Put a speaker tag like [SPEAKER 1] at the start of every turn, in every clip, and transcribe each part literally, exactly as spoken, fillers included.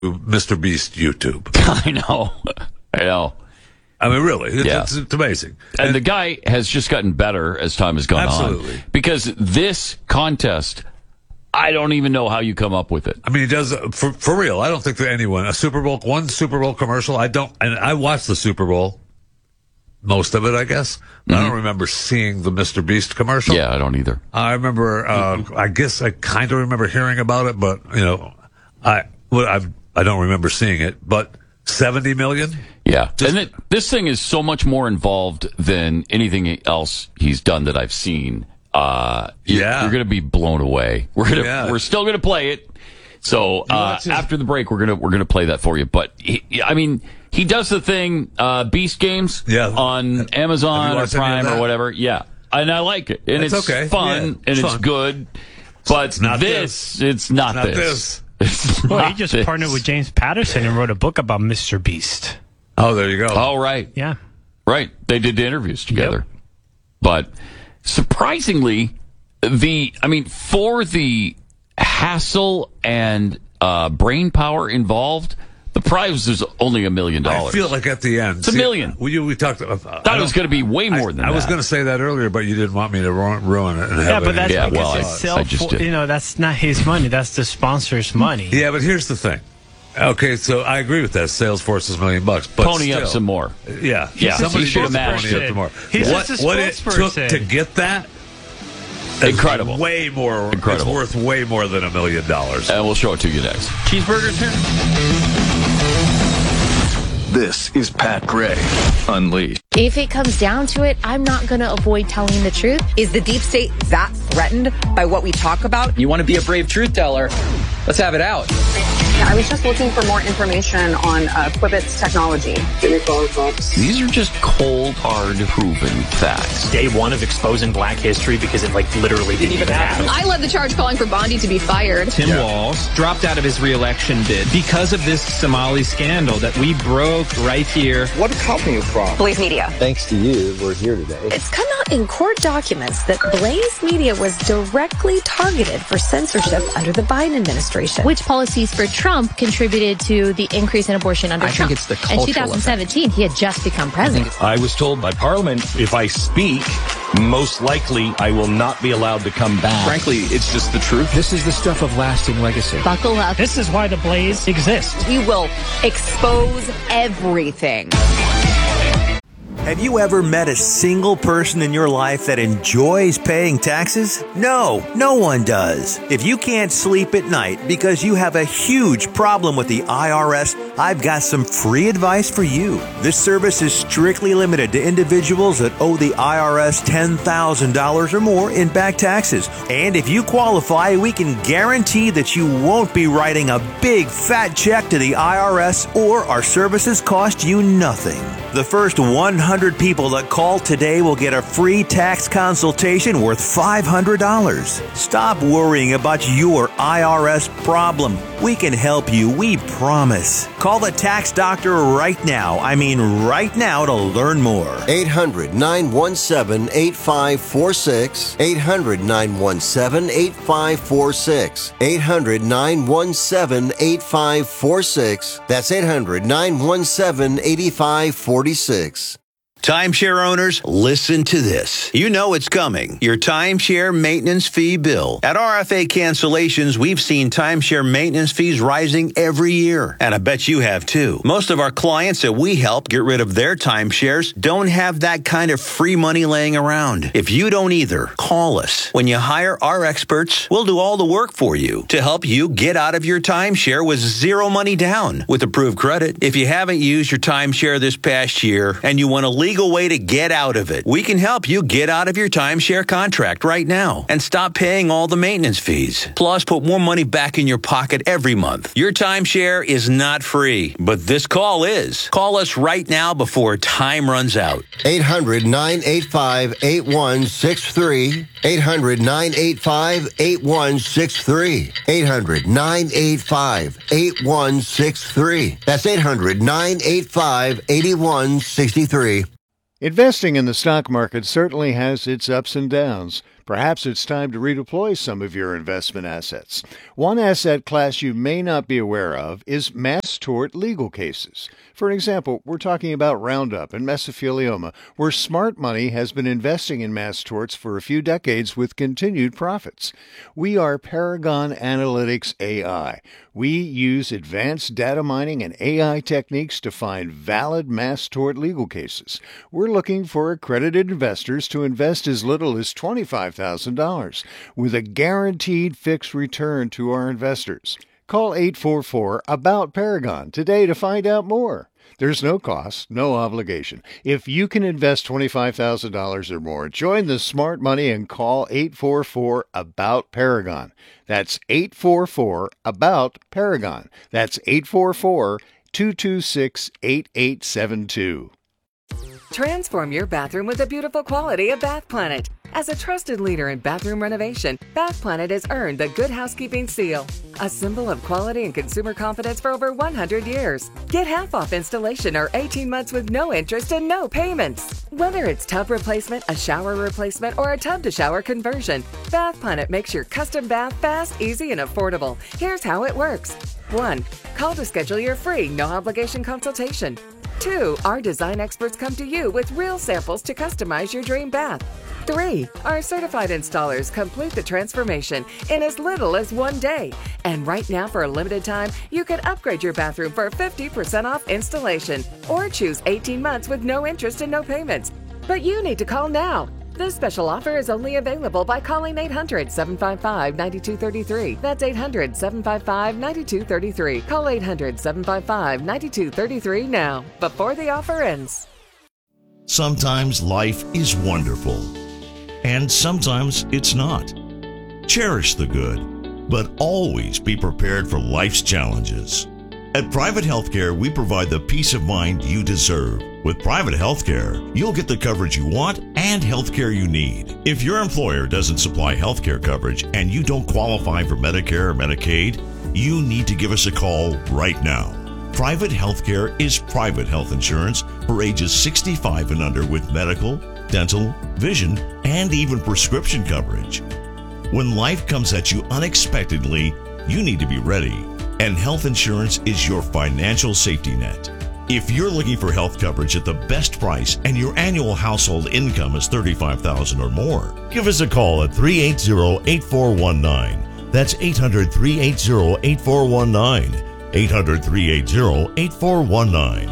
[SPEAKER 1] Mister Beast YouTube.
[SPEAKER 2] I know. I know.
[SPEAKER 1] I mean, really, it's,
[SPEAKER 2] Yeah.
[SPEAKER 1] it's, it's amazing.
[SPEAKER 2] And,
[SPEAKER 1] And
[SPEAKER 2] the guy has just gotten better as time has gone
[SPEAKER 1] Absolutely.
[SPEAKER 2] on. Because this contest, I don't even know how you come up with it.
[SPEAKER 1] I mean, he does for for real. I don't think that anyone a Super Bowl one Super Bowl commercial. I don't, and I watched the Super Bowl, most of it, I guess. Mm-hmm. I don't remember seeing the Mister Beast commercial.
[SPEAKER 2] Yeah, I don't either.
[SPEAKER 1] I remember. Uh, I guess I kind of remember hearing about it, but you know, I well, I I don't remember seeing it. But seventy million.
[SPEAKER 2] Yeah,
[SPEAKER 1] Just,
[SPEAKER 2] and it, this thing is so much more involved than anything else he's done that I've seen. Uh, you're,
[SPEAKER 1] yeah,
[SPEAKER 2] you're going to be blown away. We're gonna,
[SPEAKER 1] yeah.
[SPEAKER 2] we're still going to play it. So uh, after the break, we're gonna we're gonna play that for you. But he, I mean, he does the thing, uh, Beast Games,
[SPEAKER 1] yeah.
[SPEAKER 2] on Amazon or Prime or whatever. Yeah, and I like it, and
[SPEAKER 1] it's,
[SPEAKER 2] it's
[SPEAKER 1] okay.
[SPEAKER 2] fun
[SPEAKER 1] yeah,
[SPEAKER 2] and
[SPEAKER 1] it's,
[SPEAKER 2] it's
[SPEAKER 1] fun.
[SPEAKER 2] good. But
[SPEAKER 1] it's not
[SPEAKER 2] this,
[SPEAKER 1] this,
[SPEAKER 2] it's not,
[SPEAKER 1] not
[SPEAKER 2] this.
[SPEAKER 1] this.
[SPEAKER 2] It's
[SPEAKER 3] well,
[SPEAKER 2] not
[SPEAKER 3] he just
[SPEAKER 2] this.
[SPEAKER 3] partnered with James Patterson and wrote a book about Mister Beast.
[SPEAKER 1] Oh, there you go.
[SPEAKER 2] Oh, right.
[SPEAKER 3] Yeah.
[SPEAKER 2] Right. They did the interviews together.
[SPEAKER 3] Yep.
[SPEAKER 2] But surprisingly, the, I mean, for the hassle and uh, brain power involved, the prize is only a million dollars.
[SPEAKER 1] I feel like at the end.
[SPEAKER 2] It's a million.
[SPEAKER 1] We, we talked about. Uh,
[SPEAKER 2] Thought it was going to be way more
[SPEAKER 1] I,
[SPEAKER 2] than
[SPEAKER 1] I
[SPEAKER 2] that.
[SPEAKER 1] was going to say that earlier, but you didn't want me to ruin, ruin it. And
[SPEAKER 3] Yeah,
[SPEAKER 1] have
[SPEAKER 3] but
[SPEAKER 1] it
[SPEAKER 3] that's
[SPEAKER 2] Yeah,
[SPEAKER 3] because
[SPEAKER 2] well,
[SPEAKER 3] it's
[SPEAKER 2] I-
[SPEAKER 3] self,
[SPEAKER 2] I just did.
[SPEAKER 3] you know, that's not his money. That's the sponsor's money.
[SPEAKER 1] Yeah, but here's the thing. Okay, so I agree with that. Salesforce is a million bucks, but
[SPEAKER 2] Pony
[SPEAKER 1] still,
[SPEAKER 2] up some more.
[SPEAKER 1] Yeah,
[SPEAKER 2] Yeah,
[SPEAKER 1] Somebody
[SPEAKER 2] he should
[SPEAKER 1] should
[SPEAKER 2] have
[SPEAKER 1] have pony up some more.
[SPEAKER 3] He's
[SPEAKER 1] what,
[SPEAKER 3] just a
[SPEAKER 1] what it took
[SPEAKER 3] spokesperson.
[SPEAKER 1] to get that? is
[SPEAKER 2] Incredible.
[SPEAKER 1] Way more.
[SPEAKER 2] Incredible.
[SPEAKER 1] It's worth way more than a million dollars.
[SPEAKER 2] And we'll show it to you next.
[SPEAKER 3] Cheeseburgers here?
[SPEAKER 4] This is Pat Gray Unleashed.
[SPEAKER 5] If it comes down to it, I'm not going to avoid telling the truth.
[SPEAKER 6] Is the deep state that threatened by what we talk about?
[SPEAKER 7] You want to be a brave truth teller? Let's have it out.
[SPEAKER 8] I was just looking for more information on uh, Quibbit's technology.
[SPEAKER 2] These are just cold, hard, proven facts.
[SPEAKER 9] Day one of exposing black history because it, like, literally didn't even happen.
[SPEAKER 8] I led the charge calling for Bondi to be fired.
[SPEAKER 10] Tim yeah. Walz dropped out of his re-election bid because of this Somali scandal that we broke right here.
[SPEAKER 11] What company are you from?
[SPEAKER 8] Blaze Media.
[SPEAKER 11] Thanks to you, we're here today.
[SPEAKER 5] It's come out in court documents that Blaze Media was directly targeted for censorship under the Biden administration.
[SPEAKER 12] Which policies for Trump contributed to the increase in abortion under
[SPEAKER 7] I
[SPEAKER 12] Trump?
[SPEAKER 7] think it's the cultural
[SPEAKER 12] In twenty seventeen,
[SPEAKER 7] effect.
[SPEAKER 12] he had just become president.
[SPEAKER 9] I was told by Parliament, if I speak, most likely I will not be allowed to come back.
[SPEAKER 7] Frankly, it's just the truth.
[SPEAKER 10] This is the stuff of lasting legacy.
[SPEAKER 12] Buckle up.
[SPEAKER 3] This is why the Blaze exists.
[SPEAKER 6] We will expose everything.
[SPEAKER 13] Have you ever met a single person in your life that enjoys paying taxes? No, no one does. If you can't sleep at night because you have a huge problem with the I R S, I've got some free advice for you. This service is strictly limited to individuals that owe the I R S ten thousand dollars or more in back taxes. And if you qualify, we can guarantee that you won't be writing a big fat check to the I R S, or our services cost you nothing. The first one hundred people that call today will get a free tax consultation worth five hundred dollars. Stop worrying about your I R S problem. We can help you, we promise. Call the tax doctor right now. I mean right now to learn more.
[SPEAKER 14] eight hundred, nine one seven, eight five four six. eight hundred, nine one seven, eight five four six. eight hundred, nine one seven, eight five four six. That's eight hundred, nine one seven, eight five four six.
[SPEAKER 13] Timeshare owners, listen to this. You know it's coming. Your timeshare maintenance fee bill. At R F A Cancellations, we've seen timeshare maintenance fees rising every year. And I bet you have too. Most of our clients that we help get rid of their timeshares don't have that kind of free money laying around. If you don't either, call us. When you hire our experts, we'll do all the work for you to help you get out of your timeshare with zero money down with approved credit. If you haven't used your timeshare this past year and you want to leave legal way to get out of it. We can help you get out of your timeshare contract right now and stop paying all the maintenance fees. Plus, put more money back in your pocket every month. Your timeshare is not free, but this call is. Call us right now before time runs out.
[SPEAKER 14] eight hundred, nine eight five, eight one six three. eight hundred, nine eight five, eight one six three. eight hundred, nine eight five, eight one six three. That's eight hundred, nine eight five, eight one six three.
[SPEAKER 15] Investing in the stock market certainly has its ups and downs, Perhaps it's time to redeploy some of your investment assets. One asset class you may not be aware of is mass tort legal cases. For example, we're talking about Roundup and mesothelioma, where smart money has been investing in mass torts for a few decades with continued profits. We are Paragon Analytics A I. We use advanced data mining and A I techniques to find valid mass tort legal cases. We're looking for accredited investors to invest as little as twenty-five thousand dollars with a guaranteed fixed return to our investors. Call eight four four, A B O U T, Paragon today to find out more. There's no cost, no obligation. If you can invest twenty-five thousand dollars or more, join the smart money and call eight four four, A B O U T, Paragon. That's eight four four, A B O U T, Paragon. That's eight four four, two two six, eight eight seven two.
[SPEAKER 16] Transform your bathroom with the beautiful quality of Bath Planet. As a trusted leader in bathroom renovation, Bath Planet has earned the Good Housekeeping seal, a symbol of quality and consumer confidence for over one hundred years. Get half off installation or eighteen months with no interest and no payments. Whether it's tub replacement, a shower replacement, or a tub-to-shower conversion, Bath Planet makes your custom bath fast, easy, and affordable. Here's how it works. one. Call to schedule your free, no-obligation consultation. two. Our design experts come to you with real samples to customize your dream bath. three. Our certified installers complete the transformation in as little as one day. And right now, for a limited time, you can upgrade your bathroom for fifty percent off installation or choose eighteen months with no interest and no payments. But you need to call now. This special offer is only available by calling eight hundred, seven five five, nine two three three. That's eight hundred, seven five five, nine two three three. Call eight hundred, seven five five, nine two three three now, before the offer ends.
[SPEAKER 17] Sometimes life is wonderful, and sometimes it's not. Cherish the good, but always be prepared for life's challenges. At Private Healthcare, we provide the peace of mind you deserve. With Private Healthcare, you'll get the coverage you want and healthcare you need. If your employer doesn't supply healthcare coverage and you don't qualify for Medicare or Medicaid, you need to give us a call right now. Private Healthcare is private health insurance for ages sixty-five and under with medical, dental, vision, and even prescription coverage. When life comes at you unexpectedly, you need to be ready, and health insurance is your financial safety net. If you're looking for health coverage at the best price and your annual household income is thirty-five thousand dollars or more, give us a call at three eight zero, eight four one nine. That's eight hundred, three eight zero, eight four one nine. eight hundred, three eight zero, eight four one nine.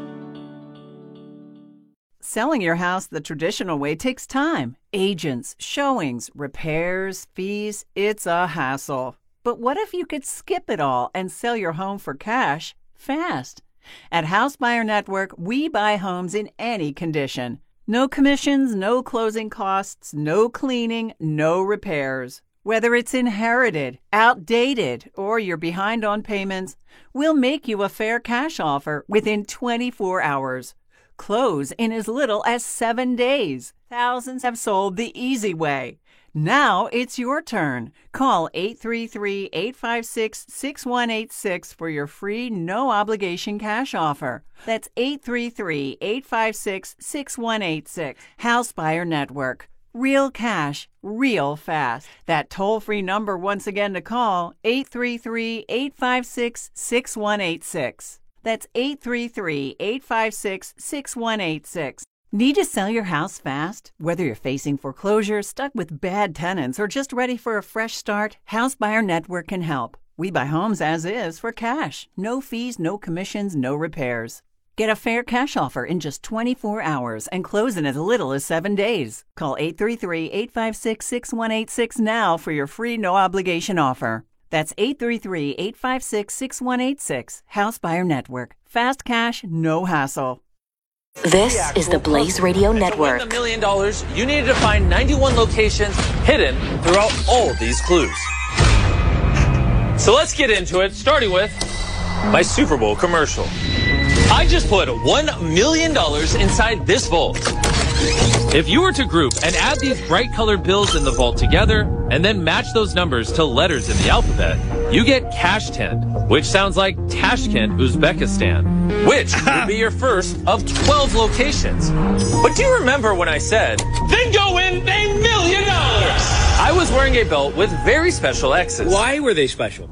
[SPEAKER 18] Selling your house the traditional way takes time. Agents, showings, repairs, fees. It's a hassle. But what if you could skip it all and sell your home for cash fast? At House Buyer Network, we buy homes in any condition. No commissions, no closing costs, no cleaning, no repairs. Whether it's inherited, outdated, or you're behind on payments, we'll make you a fair cash offer within twenty-four hours. Close in as little as seven days. Thousands have sold the easy way. Now it's your turn. Call eight three three, eight five six, six one eight six for your free, no-obligation cash offer. That's eight three three, eight five six, six one eight six. House Buyer Network. Real cash, real fast. That toll-free number once again to call, eight three three, eight five six, six one eight six. That's eight three three, eight five six, six one eight six. Need to sell your house fast? Whether you're facing foreclosure, stuck with bad tenants, or just ready for a fresh start, House Buyer Network can help. We buy homes as is for cash. No fees, no commissions, no repairs. Get a fair cash offer in just twenty-four hours and close in as little as seven days. Call eight three three, eight five six, six one eight six now for your free no-obligation offer. That's eight three three, eight five six, six one eight six. House Buyer Network. Fast cash, no hassle.
[SPEAKER 19] This is the Blaze Radio Network.
[SPEAKER 20] To win the million dollars, you needed to find ninety-one locations hidden throughout all of these clues. So let's get into it, starting with my Super Bowl commercial. I just put one million dollars inside this vault. If you were to group and add these bright colored bills in the vault together and then match those numbers to letters in the alphabet, you get Tashkent, which sounds like Tashkent, Uzbekistan, which would be your first of twelve locations. But do you remember when I said, then go win a million dollars? I was wearing a belt with very special X's.
[SPEAKER 21] Why were they special?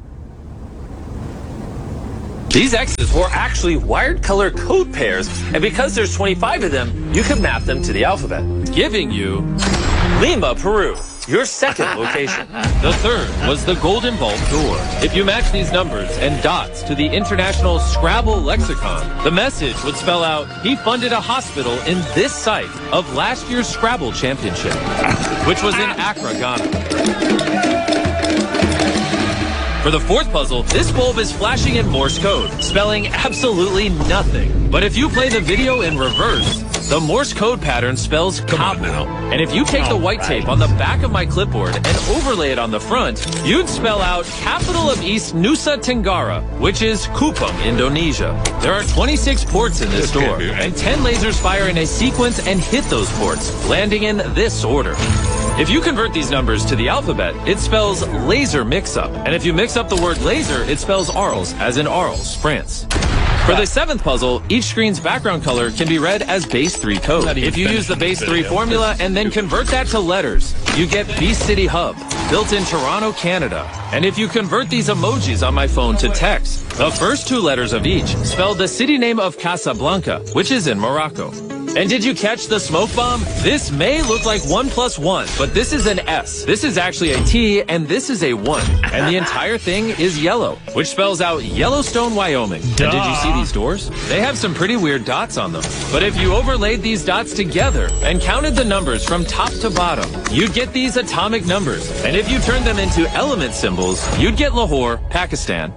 [SPEAKER 20] These X's were actually wired color code pairs, and because there's twenty-five of them, you could map them to the alphabet, giving you Lima, Peru, your second location.
[SPEAKER 22] The third was the Golden Vault door. If you match these numbers and dots to the International Scrabble Lexicon, the message would spell out, he funded a hospital in this site of last year's Scrabble Championship, which was in Accra, Ghana. For the fourth puzzle, this bulb is flashing in Morse code, spelling absolutely nothing. But if you play the video in reverse, the Morse code pattern spells Cabo. And if you take the white tape on the back of my clipboard and overlay it on the front, you'd spell out capital of East Nusa Tenggara, which is Kupang, Indonesia. There are twenty-six ports in this door, and ten lasers fire in a sequence and hit those ports, landing in this order. If you convert these numbers to the alphabet, it spells laser mix-up. And if you mix up the word laser, it spells Arles, as in Arles, France. For the seventh puzzle, each screen's background color can be read as base three code. If you use the base three formula and then convert that to letters, you get Beast City Hub, built in Toronto, Canada. And if you convert these emojis on my phone to text, the first two letters of each spell the city name of Casablanca, which is in Morocco. And did you catch the smoke bomb? This may look like one plus one, but this is an S. This is actually a T, and this is a one. And the entire thing is yellow, which spells out Yellowstone, Wyoming. Duh. And did you see these doors? They have some pretty weird dots on them. But if you overlaid these dots together and counted the numbers from top to bottom, you'd get these atomic numbers. And if you turned them into element symbols, you'd get Lahore, Pakistan.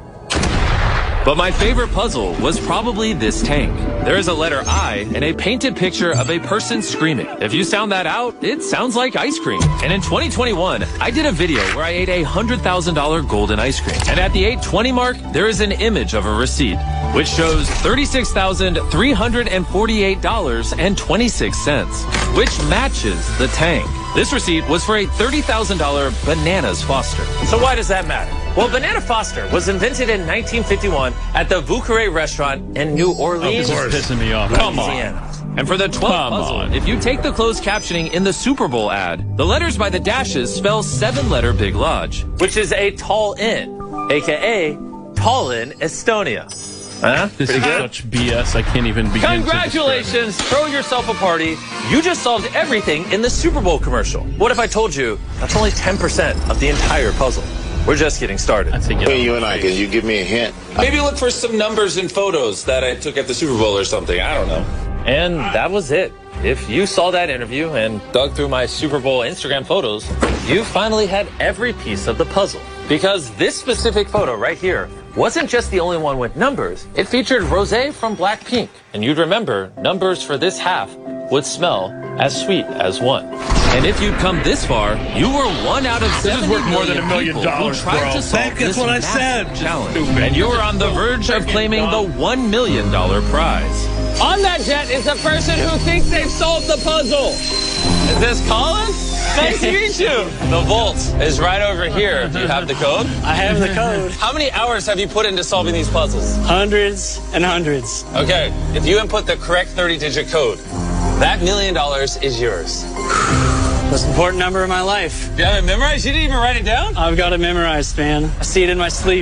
[SPEAKER 22] But my favorite puzzle was probably this tank. There is a letter I and a painted picture of a person screaming. If you sound that out, it sounds like ice cream. And in twenty twenty-one, I did a video where I ate a one hundred thousand dollars golden ice cream. And at the eight twenty mark, there is an image of a receipt, which shows thirty-six thousand three hundred forty-eight dollars and twenty-six cents, which matches the tank. This receipt was for a thirty thousand dollars Bananas Foster.
[SPEAKER 20] So why does that matter? Well, Banana Foster was invented in nineteen fifty-one at the Vauqueray restaurant in New Orleans.
[SPEAKER 21] Of course. Pissing me off.
[SPEAKER 20] Come on. And for the twelfth
[SPEAKER 21] Come
[SPEAKER 20] puzzle,
[SPEAKER 21] on.
[SPEAKER 20] if you take the closed captioning in the Super Bowl ad, the letters by the dashes spell seven-letter Big Lodge, which is a tall inn, a k a. Tallinn, Estonia. Huh?
[SPEAKER 21] This
[SPEAKER 20] Pretty
[SPEAKER 21] is
[SPEAKER 20] good?
[SPEAKER 21] such B S. I can't even begin
[SPEAKER 20] Congratulations!
[SPEAKER 21] to
[SPEAKER 20] Throw yourself a party. You just solved everything in the Super Bowl commercial. What if I told you that's only ten percent of the entire puzzle? We're just getting started.
[SPEAKER 23] Hey, you and I, can you give me a hint?
[SPEAKER 20] Maybe look for some numbers and photos that I took at the Super Bowl or something. I don't know. And that was it. If you saw that interview and dug through my Super Bowl Instagram photos, you finally had every piece of the puzzle. Because this specific photo right here wasn't just the only one with numbers. It featured Rosé from Blackpink. And you'd remember, numbers for this half would smell as sweet as one. And if you'd come this far, you were one out of seventy
[SPEAKER 21] This is worth more than a million
[SPEAKER 20] people
[SPEAKER 21] dollars,
[SPEAKER 20] who tried
[SPEAKER 21] bro.
[SPEAKER 20] to solve
[SPEAKER 21] Thank-
[SPEAKER 20] this
[SPEAKER 21] that's what I
[SPEAKER 20] massive
[SPEAKER 21] said.
[SPEAKER 20] challenge.
[SPEAKER 21] Stupid.
[SPEAKER 20] And you were on the verge of claiming the one million dollars prize. On that jet is a person who thinks they've solved the puzzle. Is this Colin? Nice to meet you. The vault is right over here. Do you have the code?
[SPEAKER 24] I have the code.
[SPEAKER 20] How many hours have you put into solving these puzzles?
[SPEAKER 24] Hundreds and hundreds.
[SPEAKER 20] Okay, if you input the correct thirty-digit code, that million dollars is yours.
[SPEAKER 24] Most important number of my life.
[SPEAKER 20] You have it memorized? You didn't even write it down?
[SPEAKER 24] I've got it memorized, man. I see it in my sleep.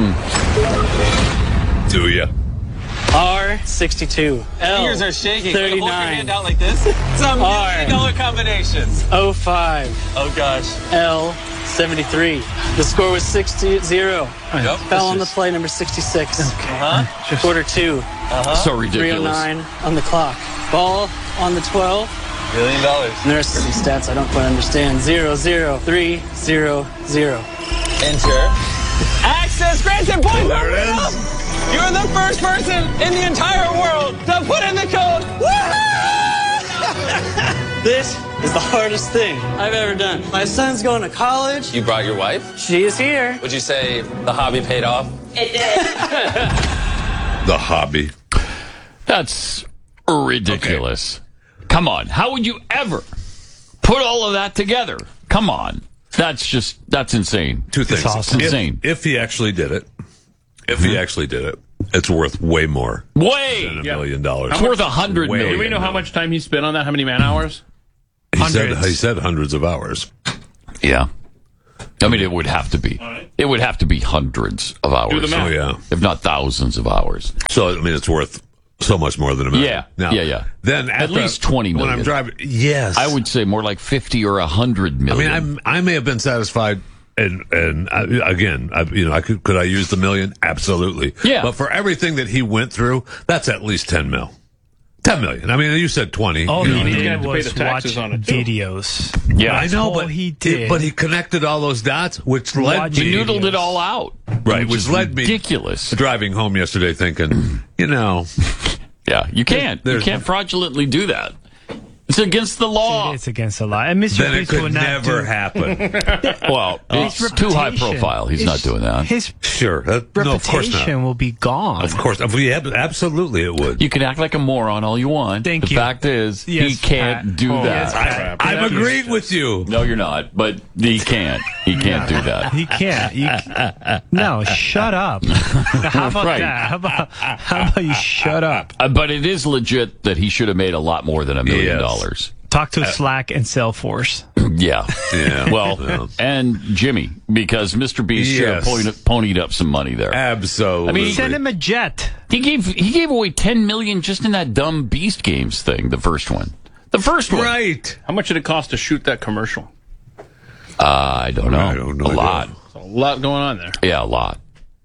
[SPEAKER 1] Do ya?
[SPEAKER 24] R sixty-two. L
[SPEAKER 20] Fingers are shaking. Can you hold your
[SPEAKER 24] thirty-nine.
[SPEAKER 20] hand out like this? Some
[SPEAKER 24] R.
[SPEAKER 20] million dollar combinations.
[SPEAKER 24] O five.
[SPEAKER 20] Oh gosh.
[SPEAKER 24] L seventy-three. The score was sixty zero.
[SPEAKER 20] Yep.
[SPEAKER 24] Fell on the play number sixty-six.
[SPEAKER 20] Uh-huh.
[SPEAKER 24] Quarter two.
[SPEAKER 20] Uh-huh.
[SPEAKER 2] So ridiculous.
[SPEAKER 24] three oh nine on the clock. Ball on the twelve.
[SPEAKER 20] Million dollars.
[SPEAKER 24] And the rest of these stats I don't quite understand. Zero, zero, three, zero, zero.
[SPEAKER 20] Enter. Access granted. Boys, there it is. You're the first person in the entire world to put in the code. Woohoo!
[SPEAKER 24] This is the hardest thing I've ever done. My son's going to college.
[SPEAKER 20] You brought your wife?
[SPEAKER 24] She is here.
[SPEAKER 20] Would you say the hobby paid off?
[SPEAKER 24] It did.
[SPEAKER 1] The hobby.
[SPEAKER 2] That's ridiculous. Come on. How would you ever put all of that together? Come on. That's just, that's insane.
[SPEAKER 1] Two things.
[SPEAKER 2] It's insane.
[SPEAKER 1] If, if he actually did it, if he actually did it, it's worth way more.
[SPEAKER 2] Way!
[SPEAKER 1] Than a
[SPEAKER 21] Yeah.
[SPEAKER 1] million dollars.
[SPEAKER 2] It's worth a hundred
[SPEAKER 1] Way
[SPEAKER 2] million.
[SPEAKER 21] Do we know how much time he spent on that? How many man hours?
[SPEAKER 1] He said,
[SPEAKER 21] Hundreds.
[SPEAKER 1] he said hundreds of hours.
[SPEAKER 2] Yeah. I mean, it would have to be. It would have to be hundreds of hours.
[SPEAKER 1] Do the math. Oh, yeah.
[SPEAKER 2] If not thousands of hours.
[SPEAKER 1] So, I mean, it's worth so much more than a million.
[SPEAKER 2] Yeah,
[SPEAKER 1] Now,
[SPEAKER 2] yeah, yeah.
[SPEAKER 1] Then
[SPEAKER 2] at,
[SPEAKER 1] at the-
[SPEAKER 2] least twenty million.
[SPEAKER 1] when I'm driving- yes.
[SPEAKER 2] I would say more like fifty or a hundred
[SPEAKER 1] I
[SPEAKER 2] million.
[SPEAKER 1] mean, I'm, I may have been satisfied, and and I, again, I, you know, I could could I use the million? Absolutely.
[SPEAKER 2] Yeah.
[SPEAKER 1] But for everything that he went through, that's at least ten mil. Ten million. I mean, you said twenty.
[SPEAKER 3] All
[SPEAKER 1] you
[SPEAKER 3] he
[SPEAKER 1] know.
[SPEAKER 3] did was watch videos.
[SPEAKER 1] Yeah, I
[SPEAKER 3] That's
[SPEAKER 1] know,
[SPEAKER 3] all
[SPEAKER 1] but
[SPEAKER 3] he did.
[SPEAKER 1] But he connected all those dots, which led
[SPEAKER 3] Watch
[SPEAKER 1] me.
[SPEAKER 2] He noodled it all out.
[SPEAKER 1] Right,
[SPEAKER 2] which
[SPEAKER 1] which
[SPEAKER 2] is
[SPEAKER 1] led me
[SPEAKER 2] ridiculous.
[SPEAKER 1] driving home yesterday, thinking, you know,
[SPEAKER 2] yeah, you can't. You
[SPEAKER 1] There's-
[SPEAKER 2] can't fraudulently do that. It's against the law.
[SPEAKER 3] It's against the law. And Mister
[SPEAKER 1] Then it
[SPEAKER 3] Beast
[SPEAKER 1] could
[SPEAKER 3] will not
[SPEAKER 1] never
[SPEAKER 3] do-
[SPEAKER 1] happen.
[SPEAKER 2] Well,
[SPEAKER 3] His
[SPEAKER 2] it's too high
[SPEAKER 3] reputation-
[SPEAKER 2] profile. He's
[SPEAKER 3] his-
[SPEAKER 2] not doing that.
[SPEAKER 3] His
[SPEAKER 1] Sure. That, no, of course not.
[SPEAKER 3] reputation will be gone.
[SPEAKER 1] Of course. Yeah, absolutely it would.
[SPEAKER 2] You can act like a moron all you want.
[SPEAKER 3] Thank
[SPEAKER 2] the
[SPEAKER 3] you.
[SPEAKER 2] fact is, he
[SPEAKER 3] Yes,
[SPEAKER 2] can't
[SPEAKER 3] Pat.
[SPEAKER 2] do
[SPEAKER 3] Oh,
[SPEAKER 2] that.
[SPEAKER 3] yes, Pat.
[SPEAKER 1] I'm
[SPEAKER 3] Thank you.
[SPEAKER 1] agreeing with you.
[SPEAKER 2] No, you're not. But he can't. He can't do that.
[SPEAKER 3] He can't. You, no, shut up. How about
[SPEAKER 2] Right.
[SPEAKER 3] that? How about, how about you shut up?
[SPEAKER 2] Uh, but it is legit that he should have made a lot more than a million
[SPEAKER 1] Yes.
[SPEAKER 2] dollars.
[SPEAKER 3] Talk to Slack and Salesforce.
[SPEAKER 2] Yeah.
[SPEAKER 1] Yeah.
[SPEAKER 2] Well,
[SPEAKER 1] Yeah.
[SPEAKER 2] and Jimmy, because Mister Beast should have
[SPEAKER 1] Yes.
[SPEAKER 2] ponied, ponied up some money there.
[SPEAKER 1] Absolutely.
[SPEAKER 2] I mean,
[SPEAKER 3] Send him a jet.
[SPEAKER 2] He gave he gave away ten million just in that dumb Beast Games thing, the first one. The first one.
[SPEAKER 1] Right.
[SPEAKER 21] How much did it cost to shoot that commercial?
[SPEAKER 2] Uh, I don't know.
[SPEAKER 1] I don't know.
[SPEAKER 2] A lot.
[SPEAKER 21] There's a lot going on there.
[SPEAKER 2] Yeah, a lot.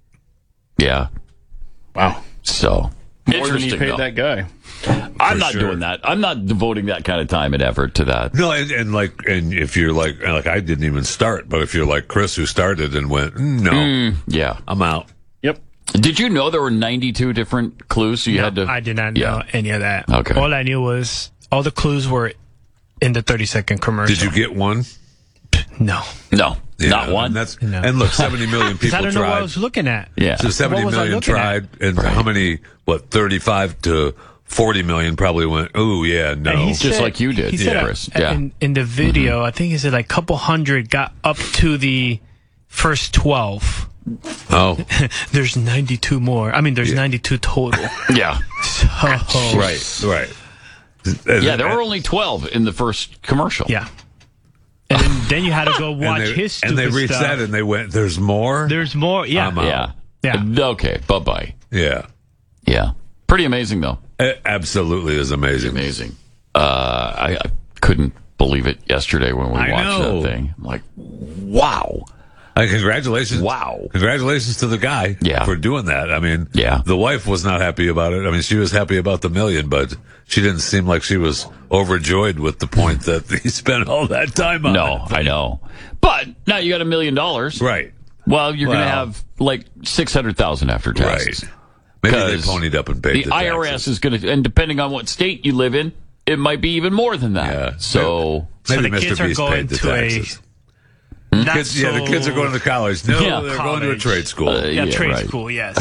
[SPEAKER 2] Yeah.
[SPEAKER 21] Wow.
[SPEAKER 2] So
[SPEAKER 21] More than
[SPEAKER 2] interesting.
[SPEAKER 21] you paid
[SPEAKER 2] though.
[SPEAKER 21] that guy.
[SPEAKER 2] I'm not
[SPEAKER 1] sure.
[SPEAKER 2] doing that. I'm not devoting that kind of time and effort to that.
[SPEAKER 1] No, and, and like, and if you're like, like I didn't even start, but if you're like Chris, who started and went, "Mm, no,
[SPEAKER 2] Mm, yeah.
[SPEAKER 1] I'm out.
[SPEAKER 21] Yep.
[SPEAKER 2] Did you know there were ninety-two different clues? So you
[SPEAKER 3] No,
[SPEAKER 2] had to.
[SPEAKER 3] I did not
[SPEAKER 2] Yeah.
[SPEAKER 3] know any of that.
[SPEAKER 2] Okay.
[SPEAKER 3] All I knew was all the clues were in the thirty second commercial.
[SPEAKER 1] Did you get one?
[SPEAKER 3] No.
[SPEAKER 2] No.
[SPEAKER 1] Yeah,
[SPEAKER 2] Not one.
[SPEAKER 1] And, that's,
[SPEAKER 3] No.
[SPEAKER 1] and look, seventy million
[SPEAKER 3] 'Cause
[SPEAKER 1] people
[SPEAKER 3] I don't know what I
[SPEAKER 1] tried.
[SPEAKER 3] was looking at.
[SPEAKER 2] Yeah.
[SPEAKER 1] So seventy
[SPEAKER 3] What was I
[SPEAKER 1] million
[SPEAKER 3] looking at?
[SPEAKER 1] tried, and how many? What, thirty-five to forty million probably went. Oh yeah,
[SPEAKER 3] And
[SPEAKER 1] no.
[SPEAKER 3] he
[SPEAKER 2] Just
[SPEAKER 3] said-
[SPEAKER 2] like you did,
[SPEAKER 3] he said, uh,
[SPEAKER 2] Chris. Yeah.
[SPEAKER 3] In, in the video, I think he said like a couple hundred got up to the first twelve.
[SPEAKER 1] Oh,
[SPEAKER 3] There's ninety-two more. I mean, there's ninety-two total.
[SPEAKER 2] Yeah.
[SPEAKER 3] So,
[SPEAKER 1] right, right.
[SPEAKER 2] Yeah, there were only twelve in the first commercial.
[SPEAKER 3] Yeah. And then, then you had to go
[SPEAKER 1] and
[SPEAKER 3] watch
[SPEAKER 1] they,
[SPEAKER 3] his stupid
[SPEAKER 1] and they reached
[SPEAKER 3] stuff.
[SPEAKER 1] that and they went. There's more.
[SPEAKER 3] There's more. Yeah.
[SPEAKER 1] I'm out.
[SPEAKER 2] Yeah.
[SPEAKER 3] Yeah.
[SPEAKER 2] Okay. Bye bye.
[SPEAKER 1] Yeah,
[SPEAKER 2] Yeah. Pretty amazing, though.
[SPEAKER 1] it absolutely is amazing.
[SPEAKER 2] Amazing. Uh, I, I couldn't believe it yesterday when we
[SPEAKER 1] I
[SPEAKER 2] watched
[SPEAKER 1] know.
[SPEAKER 2] that thing. I'm like, wow.
[SPEAKER 1] And congratulations.
[SPEAKER 2] Wow.
[SPEAKER 1] Congratulations to the guy
[SPEAKER 2] Yeah.
[SPEAKER 1] for doing that. I mean,
[SPEAKER 2] Yeah.
[SPEAKER 1] the wife was not happy about it. I mean, she was happy about the million, but she didn't seem like she was overjoyed with the point that he spent all that time on
[SPEAKER 2] No,
[SPEAKER 1] it.
[SPEAKER 2] I know. But now you got a million dollars.
[SPEAKER 1] Right.
[SPEAKER 2] Well, you're going to
[SPEAKER 1] Well.
[SPEAKER 2] have like six hundred thousand after taxes.
[SPEAKER 1] Right. Maybe they
[SPEAKER 2] 'Cause
[SPEAKER 1] ponied up and paid
[SPEAKER 2] The,
[SPEAKER 1] the,
[SPEAKER 2] I R S
[SPEAKER 1] taxes.
[SPEAKER 2] is going to, and depending on what state you live in, it might be even more than that.
[SPEAKER 1] Yeah.
[SPEAKER 2] So,
[SPEAKER 3] So
[SPEAKER 1] Maybe
[SPEAKER 3] the kids
[SPEAKER 1] Mister
[SPEAKER 3] are
[SPEAKER 1] Beast
[SPEAKER 3] going
[SPEAKER 1] paid the
[SPEAKER 3] to a
[SPEAKER 1] taxes.
[SPEAKER 3] not
[SPEAKER 1] Kids, yeah, the
[SPEAKER 3] so-
[SPEAKER 1] kids are going to college. No,
[SPEAKER 2] Yeah.
[SPEAKER 1] they're going to a
[SPEAKER 3] College.
[SPEAKER 1] trade school.
[SPEAKER 2] Uh,
[SPEAKER 3] Yeah,
[SPEAKER 2] Yeah,
[SPEAKER 3] trade
[SPEAKER 2] right.
[SPEAKER 3] school, yes.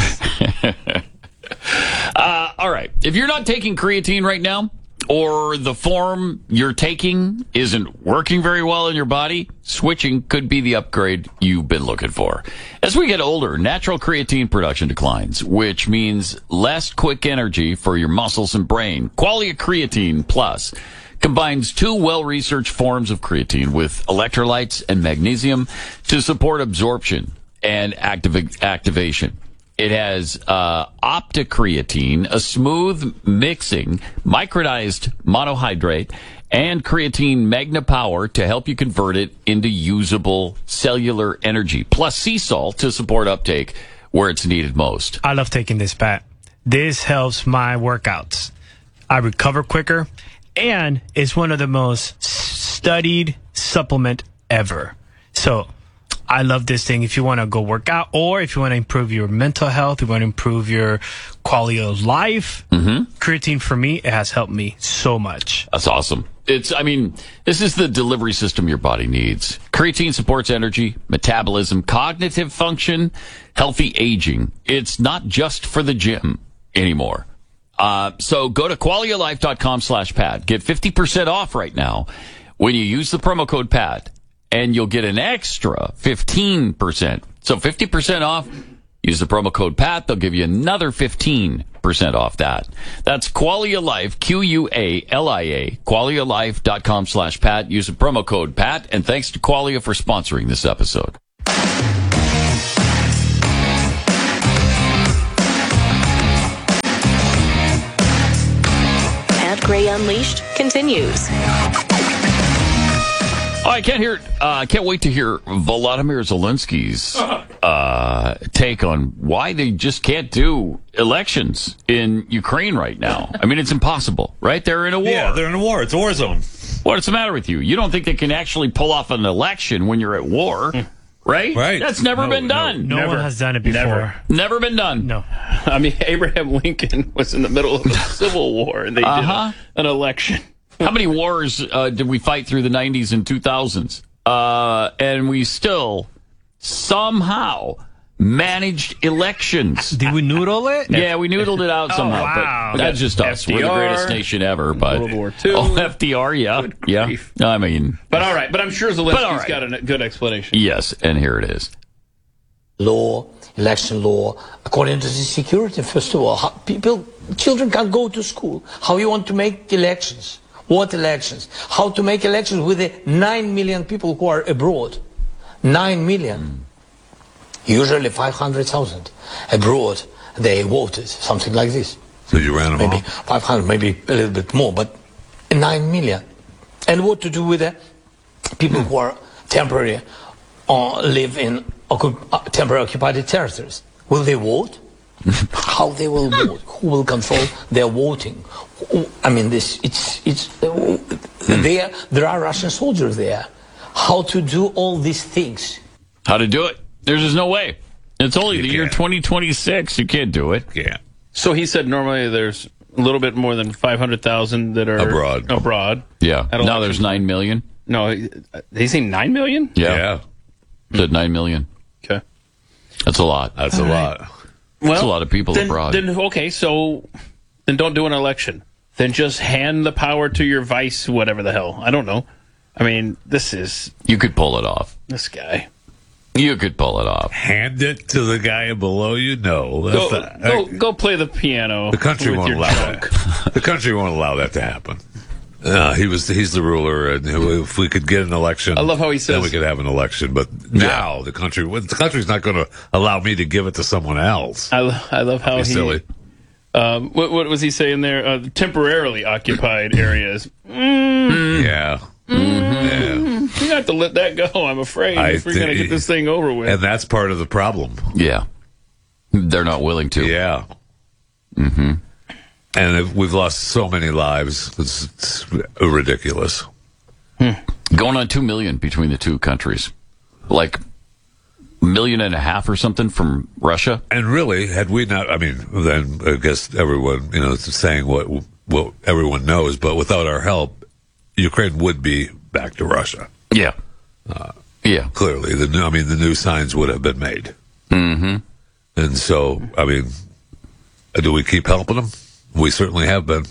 [SPEAKER 2] uh, all right. If you're not taking creatine right now, or the form you're taking isn't working very well in your body, switching could be the upgrade you've been looking for. As we get older, natural creatine production declines, which means less quick energy for your muscles and brain. Qualia Creatine Plus combines two well-researched forms of creatine with electrolytes and magnesium to support absorption and activ- activation. It has uh, opticreatine, a smooth mixing, micronized monohydrate, and creatine magna power to help you convert it into usable cellular energy, plus sea salt to support uptake where it's needed most.
[SPEAKER 3] I love taking this, Pat. This helps my workouts. I recover quicker, and it's one of the most studied supplement ever. So I love this thing if you want to go work out, or if you want to improve your mental health, you want to improve your quality of life.
[SPEAKER 2] Mm-hmm.
[SPEAKER 3] Creatine, for me, it has helped me so much.
[SPEAKER 2] That's awesome. It's, I mean, this is the delivery system your body needs. Creatine supports energy, metabolism, cognitive function, healthy aging. It's not just for the gym anymore. Uh, so go to qualialife.com slash pad. Get fifty percent off right now when you use the promo code PAD. And you'll get an extra fifteen percent. So fifty percent off. Use the promo code PAT. They'll give you another fifteen percent off that. That's Qualia Life, Q U A L I A, qualialife.com slash Pat. Use the promo code Pat, and thanks to Qualia for sponsoring this episode.
[SPEAKER 19] Pat Gray Unleashed continues.
[SPEAKER 2] Oh, I can't hear. I uh, can't wait to hear Volodymyr Zelensky's uh, take on why they just can't do elections in Ukraine right now. I mean, it's impossible, right? They're in a war.
[SPEAKER 1] Yeah, they're in a war. It's a war zone.
[SPEAKER 2] What's the matter with you? You don't think they can actually pull off an election when you're at war, right?
[SPEAKER 1] Right.
[SPEAKER 2] That's never
[SPEAKER 21] No,
[SPEAKER 2] been done.
[SPEAKER 3] No
[SPEAKER 21] Never.
[SPEAKER 3] one has done it before.
[SPEAKER 21] Never.
[SPEAKER 2] Never been done.
[SPEAKER 3] No.
[SPEAKER 21] I mean, Abraham Lincoln was in the middle of a civil war, and they
[SPEAKER 2] Uh-huh.
[SPEAKER 21] did a, an election.
[SPEAKER 2] How many wars uh, did we fight through the nineties and two thousands? Uh, and we still somehow managed elections.
[SPEAKER 3] Did we noodle it?
[SPEAKER 2] Yeah, we noodled it out somehow.
[SPEAKER 3] wow.
[SPEAKER 2] But that's just us. We're the greatest nation ever. But
[SPEAKER 21] World War Two.
[SPEAKER 2] Oh, F D R, yeah.
[SPEAKER 21] Good
[SPEAKER 2] Yeah.
[SPEAKER 21] grief.
[SPEAKER 2] I mean,
[SPEAKER 21] But all right, but I'm sure
[SPEAKER 2] But all
[SPEAKER 21] Zelensky's
[SPEAKER 2] right.
[SPEAKER 21] got a good explanation.
[SPEAKER 2] yes, and here it is.
[SPEAKER 4] Law, election law, according to the security, first of all, how people, children can't go to school. How you want to make elections? What elections? How to make elections with the nine million people who are abroad? Nine million. Usually five hundred thousand abroad. They voted, something like this.
[SPEAKER 1] So you ran them
[SPEAKER 4] Maybe
[SPEAKER 1] off?
[SPEAKER 4] five hundred, maybe a little bit more, but nine million. And what to do with the people who are temporary or live in occup- uh, temporary occupied territories? Will they vote? How they will vote? Who will control their voting? Who- I mean, this it's it's uh, there. There are Russian soldiers there. How to do all these things?
[SPEAKER 2] How to do it? There's just no way. It's only
[SPEAKER 1] You
[SPEAKER 2] the year
[SPEAKER 1] can't.
[SPEAKER 2] twenty twenty-six. You can't do it.
[SPEAKER 1] Yeah.
[SPEAKER 21] So he said normally there's a little bit more than five hundred thousand that are
[SPEAKER 1] Abroad.
[SPEAKER 21] Abroad.
[SPEAKER 2] Yeah.
[SPEAKER 21] At
[SPEAKER 2] Now there's
[SPEAKER 21] election.
[SPEAKER 2] nine million.
[SPEAKER 21] No, he- uh, did he say nine million?
[SPEAKER 2] Yeah.
[SPEAKER 1] Yeah.
[SPEAKER 2] Said nine million.
[SPEAKER 21] Okay.
[SPEAKER 2] That's a lot.
[SPEAKER 1] That's a lot.
[SPEAKER 21] Well,
[SPEAKER 2] That's a lot of people
[SPEAKER 21] then,
[SPEAKER 2] abroad.
[SPEAKER 21] Then okay, so then don't do an election. Then just hand the power to your vice, whatever the hell. I don't know. I mean, this is
[SPEAKER 2] You could pull it off.
[SPEAKER 21] this guy.
[SPEAKER 2] You could pull it off.
[SPEAKER 1] Hand it to the guy below you? No.
[SPEAKER 21] Go,
[SPEAKER 1] That's not-
[SPEAKER 21] go, go play the piano.
[SPEAKER 1] The country
[SPEAKER 21] with
[SPEAKER 1] won't
[SPEAKER 21] your
[SPEAKER 1] allow
[SPEAKER 21] trunk.
[SPEAKER 1] that. The country won't allow that to happen. Uh, he was he's the ruler, and if we could get an election,
[SPEAKER 21] I love how he says-
[SPEAKER 1] then we could have an election. But now the country, well, the country's not going to allow me to give it to someone else.
[SPEAKER 21] I, lo- I love how
[SPEAKER 1] Be
[SPEAKER 21] he.
[SPEAKER 1] silly.
[SPEAKER 21] Um, what, what was he saying there? Uh, temporarily occupied areas. Mm,
[SPEAKER 1] Yeah,
[SPEAKER 21] mm, You have to let that go. I'm afraid
[SPEAKER 1] I
[SPEAKER 21] if we're going to
[SPEAKER 1] think-
[SPEAKER 21] get this thing over with.
[SPEAKER 1] and that's part of the problem.
[SPEAKER 2] Yeah. They're not willing to.
[SPEAKER 1] Yeah,
[SPEAKER 2] Mm-hmm.
[SPEAKER 1] and if we've lost so many lives. It's, it's ridiculous.
[SPEAKER 2] Going on two million between the two countries. Like a million and a half or something from Russia.
[SPEAKER 1] And really, had we not, I mean, then I guess everyone, you know, is saying what what everyone knows, but without our help, Ukraine would be back to Russia.
[SPEAKER 2] Yeah.
[SPEAKER 1] Uh,
[SPEAKER 2] yeah.
[SPEAKER 1] Clearly, the new, I mean, the new signs would have been made.
[SPEAKER 2] Mm-hmm.
[SPEAKER 1] And so, I mean, do we keep helping them? We certainly have been.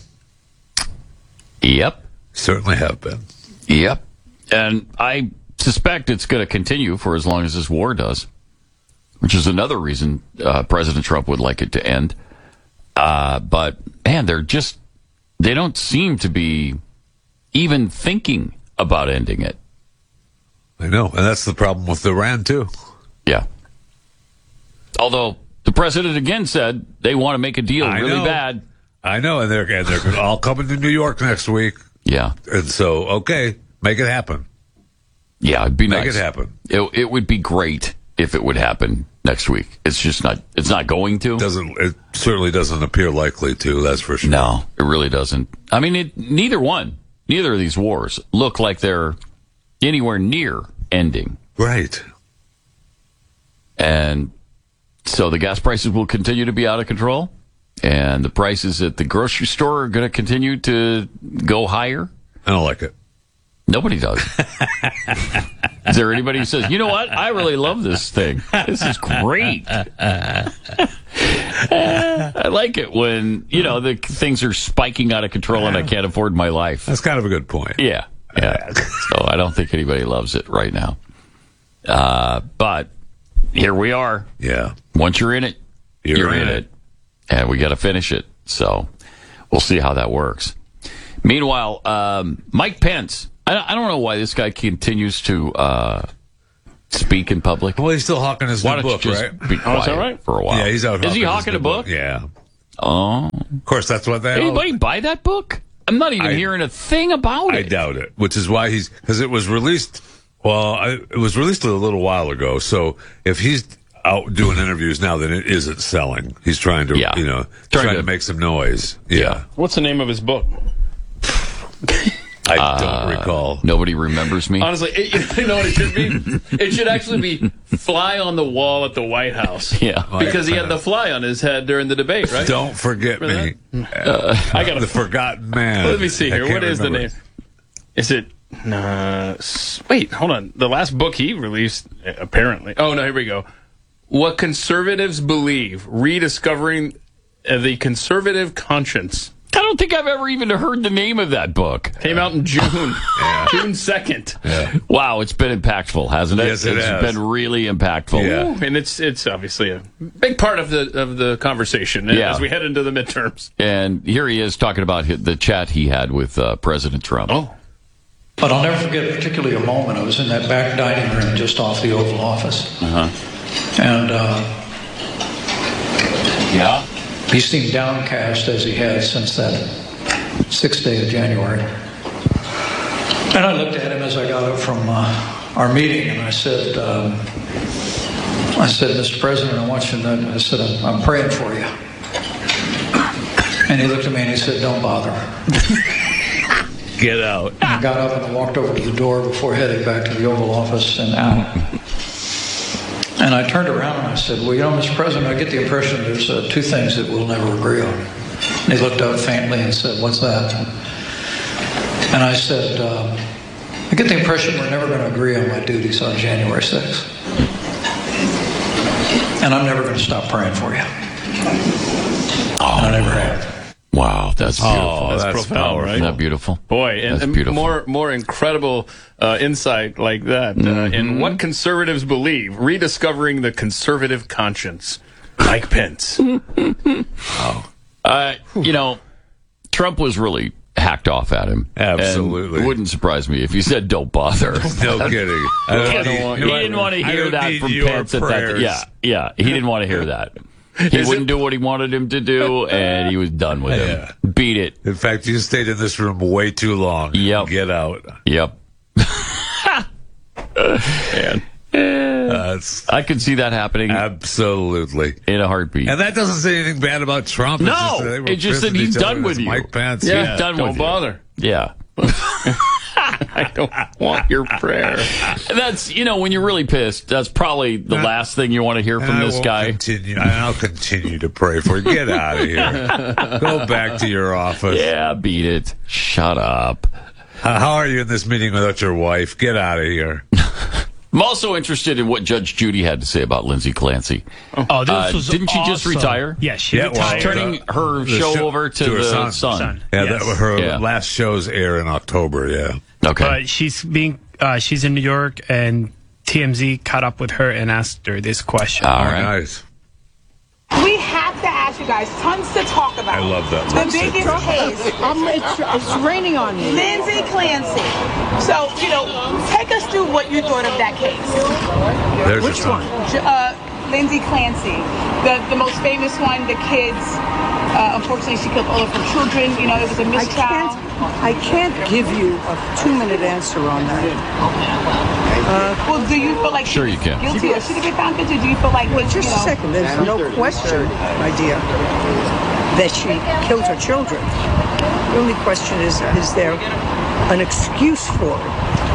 [SPEAKER 2] Yep.
[SPEAKER 1] Certainly have been.
[SPEAKER 2] Yep. And I suspect it's going to continue for as long as this war does, which is another reason uh, President Trump would like it to end. Uh, but, man, they're just, they don't seem to be even thinking about ending it.
[SPEAKER 1] I know. And that's the problem with Iran, too.
[SPEAKER 2] Yeah. Although the president again said they want to make a deal
[SPEAKER 1] I
[SPEAKER 2] really
[SPEAKER 1] know.
[SPEAKER 2] bad.
[SPEAKER 1] I know. And they're, and they're all coming to New York next week.
[SPEAKER 2] Yeah.
[SPEAKER 1] And so, okay, make it happen.
[SPEAKER 2] Yeah, it'd be
[SPEAKER 1] Make
[SPEAKER 2] nice.
[SPEAKER 1] it happen.
[SPEAKER 2] It, it would be great if it would happen next week. It's just not, it's not going to.
[SPEAKER 1] Doesn't, it certainly doesn't appear likely to, that's for sure.
[SPEAKER 2] No, it really doesn't. I mean, it, neither one, neither of these wars look like they're anywhere near ending.
[SPEAKER 1] Right.
[SPEAKER 2] And so the gas prices will continue to be out of control, and the prices at the grocery store are going to continue to go higher.
[SPEAKER 1] I don't like it.
[SPEAKER 2] Nobody does. Is there anybody who says, you know what? I really love this thing. This is great. I like it when, you know, the things are spiking out of control and I can't afford my life.
[SPEAKER 1] That's kind of a good point.
[SPEAKER 2] Yeah. Yeah. So I don't think anybody loves it right now. Uh, but here we are.
[SPEAKER 1] Yeah.
[SPEAKER 2] Once you're in it,
[SPEAKER 1] You're
[SPEAKER 2] you're,
[SPEAKER 1] in
[SPEAKER 2] in
[SPEAKER 1] it.
[SPEAKER 2] it. and we got to finish it. So we'll see how that works. Meanwhile, um, Mike Pence, I, I don't know why this guy continues to uh, speak in public.
[SPEAKER 1] Well, he's still hawking his
[SPEAKER 2] Why
[SPEAKER 1] new
[SPEAKER 2] don't you
[SPEAKER 1] book,
[SPEAKER 2] just
[SPEAKER 1] right?
[SPEAKER 2] be quiet
[SPEAKER 21] Oh, is that right?
[SPEAKER 2] for a while?
[SPEAKER 1] Yeah, he's out.
[SPEAKER 2] Is he
[SPEAKER 1] his
[SPEAKER 2] hawking
[SPEAKER 1] new
[SPEAKER 2] a book?
[SPEAKER 1] Yeah.
[SPEAKER 2] Oh,
[SPEAKER 1] Of course, that's what they.
[SPEAKER 2] anybody buy that book? I'm not even
[SPEAKER 1] I-
[SPEAKER 2] hearing a thing about
[SPEAKER 1] I
[SPEAKER 2] it.
[SPEAKER 1] doubt it. Which is why he's because it was released. Well, I, it was released a little while ago. So if he's out doing interviews now, then it isn't selling. He's trying to,
[SPEAKER 2] Yeah.
[SPEAKER 1] you know,
[SPEAKER 2] Trying
[SPEAKER 1] trying,
[SPEAKER 2] to-
[SPEAKER 1] to make some noise. Yeah,
[SPEAKER 21] What's the name of his book?
[SPEAKER 1] I
[SPEAKER 2] Uh,
[SPEAKER 1] don't recall.
[SPEAKER 2] Nobody remembers me.
[SPEAKER 21] Honestly, it, you know what it should be? It should actually be Fly on the Wall at the White House.
[SPEAKER 2] Yeah.
[SPEAKER 21] Because he had the fly on his head during the debate, right?
[SPEAKER 1] Don't forget me.
[SPEAKER 21] Uh, I got
[SPEAKER 1] the forgotten man.
[SPEAKER 21] Let me see
[SPEAKER 1] I
[SPEAKER 21] here.
[SPEAKER 1] can't
[SPEAKER 21] What is
[SPEAKER 1] remember.
[SPEAKER 21] the name? Is it? Uh, s- wait, hold on. The last book he released, uh, apparently. Oh no, here we go. What Conservatives Believe: Rediscovering uh, the Conservative Conscience.
[SPEAKER 2] I don't think I've ever even heard the name of that book.
[SPEAKER 21] Came out in June, June second.
[SPEAKER 1] Yeah.
[SPEAKER 2] Wow, it's been impactful, hasn't it?
[SPEAKER 1] Yes, it
[SPEAKER 2] It's
[SPEAKER 1] has.
[SPEAKER 2] been really impactful.
[SPEAKER 1] Yeah.
[SPEAKER 21] And it's it's obviously a big part of the of the conversation
[SPEAKER 2] Yeah.
[SPEAKER 21] as we head into the midterms.
[SPEAKER 2] And here he is talking about hi- the chat he had with uh, President Trump.
[SPEAKER 21] Oh.
[SPEAKER 5] But I'll never forget particularly a moment. I was in that back dining room just off the Oval Office.
[SPEAKER 2] Uh-huh.
[SPEAKER 5] And uh,
[SPEAKER 2] Yeah.
[SPEAKER 5] he seemed downcast as he had since that sixth day of January. And I looked at him as I got up from uh, our meeting, and I said, um, I said, Mister President, I want you to know, I said, I'm, I'm praying for you. And he looked at me and he said, don't bother.
[SPEAKER 1] Get out.
[SPEAKER 5] And I got up and I walked over to the door before heading back to the Oval Office and out. And I turned around and I said, well, you know, Mister President, I get the impression there's uh, two things that we'll never agree on. And he looked up faintly and said, what's that? And I said, uh, I get the impression we're never going to agree on my duties on January sixth. And I'm never going to stop praying for you.
[SPEAKER 2] Oh,
[SPEAKER 5] and I never have.
[SPEAKER 2] Wow, that's beautiful.
[SPEAKER 1] Oh,
[SPEAKER 21] That's
[SPEAKER 1] that's,
[SPEAKER 21] profound,
[SPEAKER 1] powerful.
[SPEAKER 21] right?
[SPEAKER 2] Isn't that beautiful?
[SPEAKER 21] Boy, and,
[SPEAKER 2] That's
[SPEAKER 21] and
[SPEAKER 2] beautiful.
[SPEAKER 21] more more incredible uh, insight like that uh,
[SPEAKER 2] Mm-hmm.
[SPEAKER 21] in What Conservatives Believe: Rediscovering the Conservative Conscience. Mike Pence.
[SPEAKER 2] Uh, you know, Trump was really hacked off at him.
[SPEAKER 1] Absolutely.
[SPEAKER 2] And it wouldn't surprise me if he said, don't bother.
[SPEAKER 1] No kidding. I don't
[SPEAKER 2] Because
[SPEAKER 1] need-
[SPEAKER 2] he didn't want to
[SPEAKER 1] I
[SPEAKER 2] hear
[SPEAKER 1] don't
[SPEAKER 2] that
[SPEAKER 1] need
[SPEAKER 2] from
[SPEAKER 1] your
[SPEAKER 2] Pence at that.
[SPEAKER 1] prayers.
[SPEAKER 2] Yeah, yeah. He didn't want to hear that. He
[SPEAKER 21] Is
[SPEAKER 2] wouldn't
[SPEAKER 21] it-
[SPEAKER 2] do what he wanted him to do, and he was done with
[SPEAKER 1] Yeah.
[SPEAKER 2] him. Beat it.
[SPEAKER 1] In fact, you stayed in this room way too long.
[SPEAKER 2] Yep.
[SPEAKER 1] Get out.
[SPEAKER 2] Yep.
[SPEAKER 21] Man.
[SPEAKER 1] That's
[SPEAKER 2] I could see that happening
[SPEAKER 1] absolutely.
[SPEAKER 2] in a heartbeat.
[SPEAKER 1] And that doesn't say anything bad about Trump.
[SPEAKER 2] No,
[SPEAKER 1] it's just, that they were
[SPEAKER 2] it's just that
[SPEAKER 1] pissing
[SPEAKER 2] he's
[SPEAKER 1] each
[SPEAKER 2] done
[SPEAKER 1] other
[SPEAKER 2] with
[SPEAKER 1] as
[SPEAKER 2] you.
[SPEAKER 1] Mike Pence.
[SPEAKER 2] Yeah,
[SPEAKER 1] Yeah.
[SPEAKER 2] he's done
[SPEAKER 21] Don't
[SPEAKER 2] with you.
[SPEAKER 21] bother.
[SPEAKER 2] Yeah.
[SPEAKER 21] I don't want your prayer.
[SPEAKER 2] That's, you know, when you're really pissed, that's probably the
[SPEAKER 1] Uh,
[SPEAKER 2] last thing you want to hear
[SPEAKER 1] And
[SPEAKER 2] from
[SPEAKER 1] I
[SPEAKER 2] this
[SPEAKER 1] will
[SPEAKER 2] guy.
[SPEAKER 1] Continue, and I'll continue to pray for you. Get out of here. Go back to your office.
[SPEAKER 2] Yeah, beat it. Shut up.
[SPEAKER 1] How how are you in this meeting without your wife? Get out of here.
[SPEAKER 2] I'm also interested in what Judge Judy had to say about Lindsay Clancy.
[SPEAKER 3] Oh, this
[SPEAKER 2] Uh,
[SPEAKER 3] was
[SPEAKER 2] didn't she just
[SPEAKER 3] awesome.
[SPEAKER 2] retire?
[SPEAKER 3] Yeah, she
[SPEAKER 1] Yeah, well,
[SPEAKER 3] retired.
[SPEAKER 2] She's turning
[SPEAKER 1] the-
[SPEAKER 2] her
[SPEAKER 1] the
[SPEAKER 2] show
[SPEAKER 1] show-
[SPEAKER 2] over to,
[SPEAKER 1] to her
[SPEAKER 2] the
[SPEAKER 1] son.
[SPEAKER 2] son.
[SPEAKER 3] Son.
[SPEAKER 1] Yeah,
[SPEAKER 3] Yes.
[SPEAKER 1] that was her
[SPEAKER 2] Yeah.
[SPEAKER 1] last shows air in October. Yeah.
[SPEAKER 2] Okay.
[SPEAKER 3] But she's being uh, she's in New York, and T M Z caught up with her and asked her this question.
[SPEAKER 2] All
[SPEAKER 1] Oh,
[SPEAKER 2] right.
[SPEAKER 1] nice.
[SPEAKER 8] We have to ask you guys tons to talk about.
[SPEAKER 1] I love that.
[SPEAKER 8] The
[SPEAKER 1] Lindsay.
[SPEAKER 8] biggest case.
[SPEAKER 9] I'm, it's, it's raining on me.
[SPEAKER 8] Lindsay Clancy. So, you know, take us through what you thought of that case.
[SPEAKER 1] There's
[SPEAKER 9] Which
[SPEAKER 1] your
[SPEAKER 9] one?
[SPEAKER 1] son.
[SPEAKER 8] J- Uh, Lindsay Clancy, the, the most famous one, the kids. Uh, unfortunately, she killed all of her children. You know, it was a
[SPEAKER 9] I
[SPEAKER 8] mistrial.
[SPEAKER 9] can't, I can't give you a two-minute answer on that. Uh,
[SPEAKER 8] Well, do you feel like
[SPEAKER 2] Sure
[SPEAKER 8] she
[SPEAKER 2] you
[SPEAKER 8] was
[SPEAKER 2] can.
[SPEAKER 8] guilty or should have been found guilty? Do you feel like
[SPEAKER 9] well,
[SPEAKER 8] this,
[SPEAKER 9] just
[SPEAKER 8] you
[SPEAKER 9] a
[SPEAKER 8] know,
[SPEAKER 9] second. There's no question, my dear, that she killed her children. The only question is, is there an excuse for it?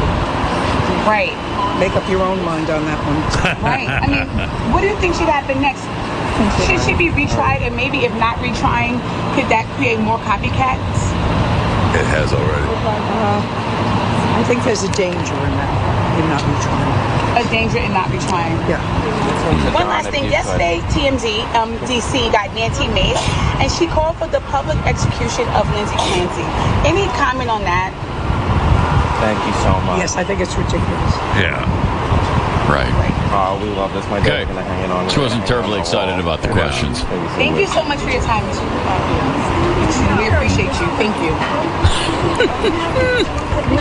[SPEAKER 8] Right.
[SPEAKER 9] Make up your own mind on that one.
[SPEAKER 8] Right. I mean, what do you think should happen next? Should she be retried? And maybe if not retrying, could that create more copycats?
[SPEAKER 1] It has already.
[SPEAKER 9] Uh, I think there's a danger in that, in not retrying.
[SPEAKER 8] A danger in not retrying.
[SPEAKER 9] Yeah.
[SPEAKER 8] One last thing. Yesterday, T M Z, um, D C got Nancy Mace, and she called for the public execution of Lindsay Clancy. Any comment on that?
[SPEAKER 9] Thank you so much. Yes, I think it's ridiculous.
[SPEAKER 1] Yeah.
[SPEAKER 2] Right.
[SPEAKER 21] Oh, we love this. My
[SPEAKER 2] Okay.
[SPEAKER 21] dad's gonna hang it on.
[SPEAKER 2] She wasn't terribly excited about the questions.
[SPEAKER 8] Thank you so much for your time, Mister Uh, we appreciate you. Thank you.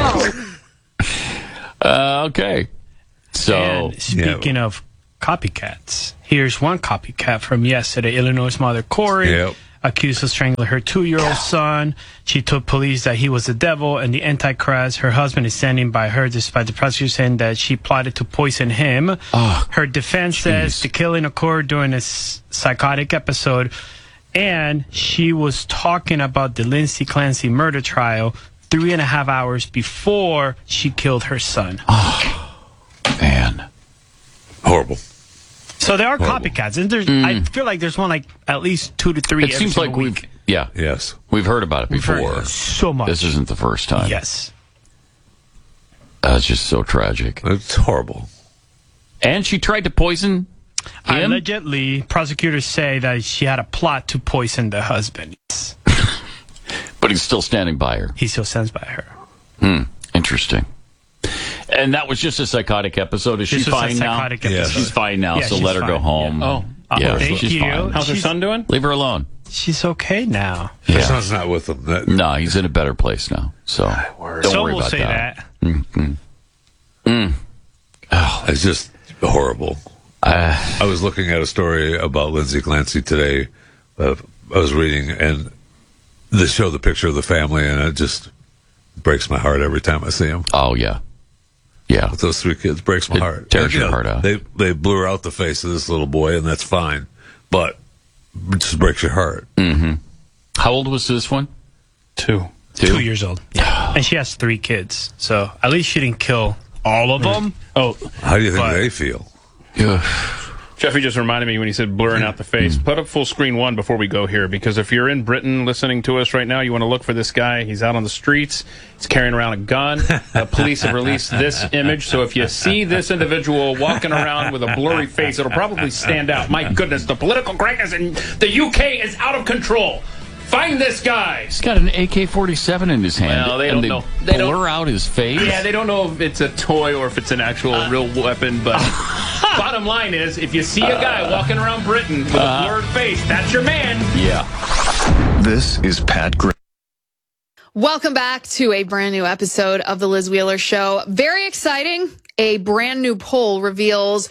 [SPEAKER 8] No.
[SPEAKER 2] Uh, okay. So,
[SPEAKER 3] And speaking of copycats, here's one copycat from yesterday. Illinois' mother, Corey,
[SPEAKER 1] Yep.
[SPEAKER 3] accused of strangling her two-year-old son. She told police that he was the devil and the Antichrist. Her husband is standing by her, despite the prosecutor saying that she plotted to poison him.
[SPEAKER 2] Oh,
[SPEAKER 3] her defense says the killing occurred during a s- psychotic episode, and she was talking about the Lindsay Clancy murder trial three and a half hours before she killed her son.
[SPEAKER 2] man.
[SPEAKER 1] Horrible.
[SPEAKER 3] So there are
[SPEAKER 1] Horrible.
[SPEAKER 3] copycats, and there's,
[SPEAKER 2] Mm.
[SPEAKER 3] I feel like there's one like at least two to three.
[SPEAKER 2] It
[SPEAKER 3] every
[SPEAKER 2] seems like
[SPEAKER 3] single
[SPEAKER 2] we've,
[SPEAKER 3] week.
[SPEAKER 2] yeah.
[SPEAKER 1] Yes.
[SPEAKER 2] We've heard about it
[SPEAKER 3] We've heard
[SPEAKER 2] before.
[SPEAKER 3] so much.
[SPEAKER 2] This isn't the first time.
[SPEAKER 3] Yes.
[SPEAKER 2] That's just so tragic.
[SPEAKER 1] It's horrible.
[SPEAKER 2] And she tried to poison him?
[SPEAKER 3] Allegedly, prosecutors say that she had a plot to poison the husband.
[SPEAKER 2] But he's still standing by her.
[SPEAKER 3] He still stands by her.
[SPEAKER 2] Hmm. Interesting. And that was just a psychotic episode. Is
[SPEAKER 3] This
[SPEAKER 2] she
[SPEAKER 3] was a
[SPEAKER 2] fine now?
[SPEAKER 3] psychotic episode.
[SPEAKER 2] She's fine now,
[SPEAKER 3] Yeah,
[SPEAKER 2] so
[SPEAKER 3] she's
[SPEAKER 2] let her go
[SPEAKER 3] fine.
[SPEAKER 2] home.
[SPEAKER 3] Yeah.
[SPEAKER 21] Oh.
[SPEAKER 2] yeah,
[SPEAKER 3] Thank
[SPEAKER 2] she's
[SPEAKER 3] you.
[SPEAKER 2] fine.
[SPEAKER 21] How's her
[SPEAKER 3] She's-
[SPEAKER 21] son doing?
[SPEAKER 2] Leave her alone.
[SPEAKER 3] She's okay now.
[SPEAKER 1] Her
[SPEAKER 2] Yeah.
[SPEAKER 1] son's not with them. That,
[SPEAKER 2] No, he's in a better place now. So don't
[SPEAKER 3] Some
[SPEAKER 2] worry
[SPEAKER 3] will
[SPEAKER 2] about
[SPEAKER 3] say
[SPEAKER 2] that.
[SPEAKER 3] that.
[SPEAKER 2] Mm-hmm. Mm. Oh,
[SPEAKER 1] It's just horrible.
[SPEAKER 2] uh,
[SPEAKER 1] I was looking at a story about Lindsay Clancy today. Uh, I was reading, and they show the picture of the family, and it just breaks my heart every time I see them.
[SPEAKER 2] oh, yeah. Yeah.
[SPEAKER 1] With those three kids, breaks my
[SPEAKER 2] It
[SPEAKER 1] heart.
[SPEAKER 2] tears
[SPEAKER 1] And, you
[SPEAKER 2] your
[SPEAKER 1] know,
[SPEAKER 2] heart out.
[SPEAKER 1] They they blew out the face of this little boy, and that's fine. But it just breaks your heart.
[SPEAKER 2] Mm-hmm. How old was this one?
[SPEAKER 21] Two.
[SPEAKER 2] Two,
[SPEAKER 3] Two years old. Yeah. And she has three kids. So at least she didn't kill all of them.
[SPEAKER 21] Oh,
[SPEAKER 1] How do you think
[SPEAKER 3] But-
[SPEAKER 1] they feel?
[SPEAKER 2] Yeah.
[SPEAKER 21] Jeffy just reminded me when he said blurring out the face. Put up full screen one before we go here, because if you're in Britain listening to us right now, you want to look for this guy. He's out on the streets. He's carrying around a gun. The police have released this image, so if you see this individual walking around with a blurry face, it'll probably stand out. My goodness, the political correctness in the U K is out of control. Find this guy.
[SPEAKER 2] He's got an A K forty-seven in his hand.
[SPEAKER 21] Well, they
[SPEAKER 2] and
[SPEAKER 21] don't
[SPEAKER 2] they
[SPEAKER 21] know. They
[SPEAKER 2] blur
[SPEAKER 21] don't-
[SPEAKER 2] out his face.
[SPEAKER 21] Yeah, they don't know if it's a toy or if it's an actual
[SPEAKER 2] Uh.
[SPEAKER 21] real weapon, but bottom line is, if you see a guy walking around Britain with
[SPEAKER 2] Uh.
[SPEAKER 21] a blurred face, that's your man.
[SPEAKER 2] Yeah.
[SPEAKER 7] This is Pat Gray.
[SPEAKER 10] Welcome back to a brand new episode of the Liz Wheeler Show. Very exciting. A brand new poll reveals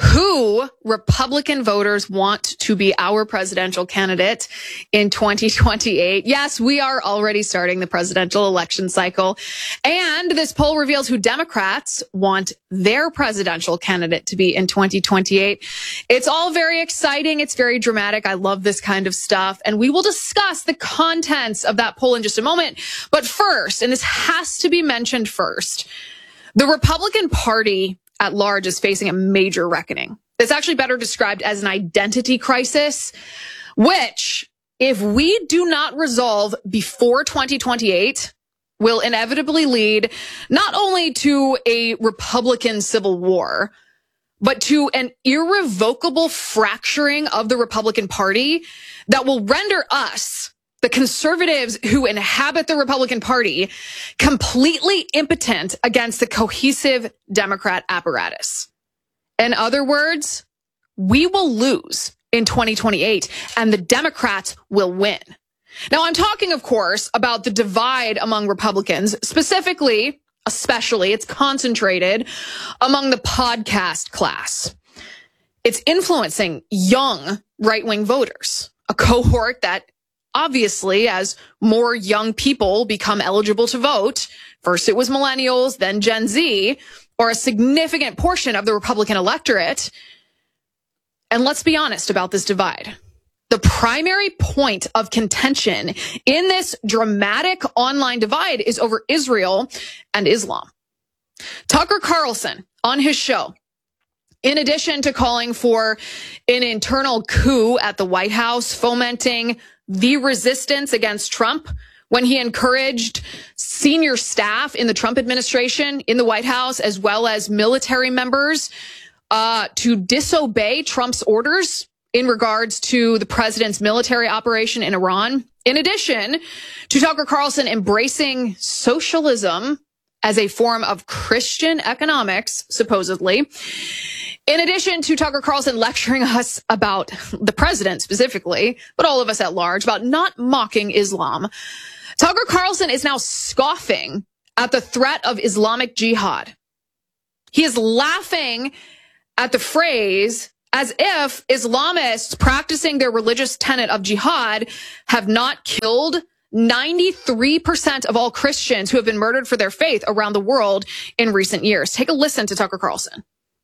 [SPEAKER 10] who Republican voters want to be our presidential candidate in twenty twenty-eight. Yes, we are already starting the presidential election cycle. And this poll reveals who Democrats want their presidential candidate to be in twenty twenty-eight. It's all very exciting. It's very dramatic. I love this kind of stuff. And we will discuss the contents of that poll in just a moment. But first, and this has to be mentioned first, the Republican Party at large is facing a major reckoning. It's actually better described as an identity crisis, which, if we do not resolve before twenty twenty-eight, will inevitably lead not only to a Republican civil war, but to an irrevocable fracturing of the Republican Party that will render us, the conservatives who inhabit the Republican Party, completely impotent against the cohesive Democrat apparatus. In other words, we will lose in twenty twenty-eight and the Democrats will win. Now, I'm talking, of course, about the divide among Republicans, specifically, especially, it's concentrated among the podcast class. It's influencing young right-wing voters, a cohort that obviously, as more young people become eligible to vote, first it was millennials, then Gen Z, or a significant portion of the Republican electorate. And let's be honest about this divide. The primary point of contention in this dramatic online divide is over Israel and Islam. Tucker Carlson, on his show, in addition to calling for an internal coup at the White House, fomenting the resistance against Trump when he encouraged senior staff in the Trump administration in the White House, as well as military members, uh, to disobey Trump's orders in regards to the president's military operation in Iran. In addition to Tucker Carlson embracing socialism as a form of Christian economics, supposedly. In addition to Tucker Carlson lecturing us about the president specifically, but all of us at large, about not mocking Islam, Tucker Carlson is now scoffing at the threat of Islamic jihad. He is laughing at the phrase as if Islamists practicing their religious tenet of jihad have not killed ninety-three percent of all Christians who have been murdered for their faith around the world in recent years. Take a listen to Tucker Carlson.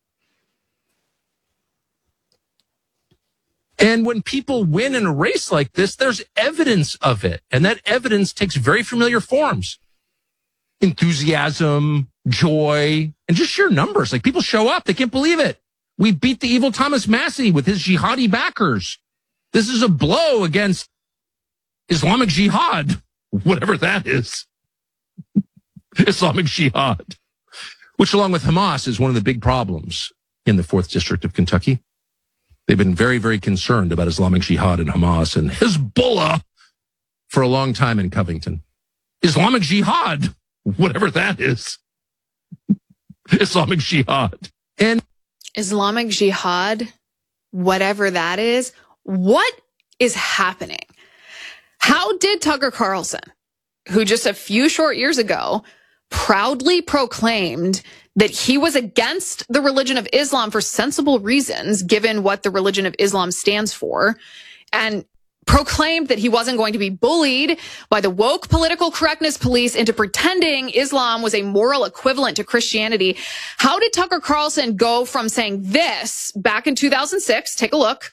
[SPEAKER 6] And when people win in a race like this, there's evidence of it. And that evidence takes very familiar forms. Enthusiasm, joy, and just sheer numbers. Like, people show up. They can't believe it. We beat the evil Thomas Massey with his jihadi backers. This is a blow against Islamic jihad, whatever that is. Islamic jihad, which along with Hamas is one of the big problems in the fourth District of Kentucky. They've been very, very concerned about Islamic jihad and Hamas and Hezbollah for a long time in Covington. Islamic jihad, whatever that is. Islamic jihad. And
[SPEAKER 10] Islamic jihad, whatever that is. What is happening? How did Tucker Carlson, who just a few short years ago proudly proclaimed that he was against the religion of Islam for sensible reasons, given what the religion of Islam stands for, and proclaimed that he wasn't going to be bullied by the woke political correctness police into pretending Islam was a moral equivalent to Christianity. How did Tucker Carlson go from saying this back in two thousand six? Take a look.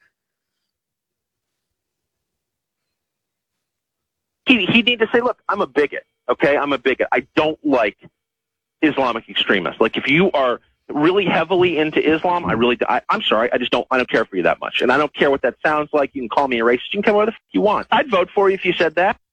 [SPEAKER 11] He, he need to say, look, I'm a bigot, okay? I'm a bigot. I don't like Islamic extremists. Like, if you are really heavily into Islam, I really, I, I'm sorry, I just don't, I don't care for you that much. And I don't care what that sounds like. You can call me a racist. You can come whatever the f- you want. I'd vote for you if you said that.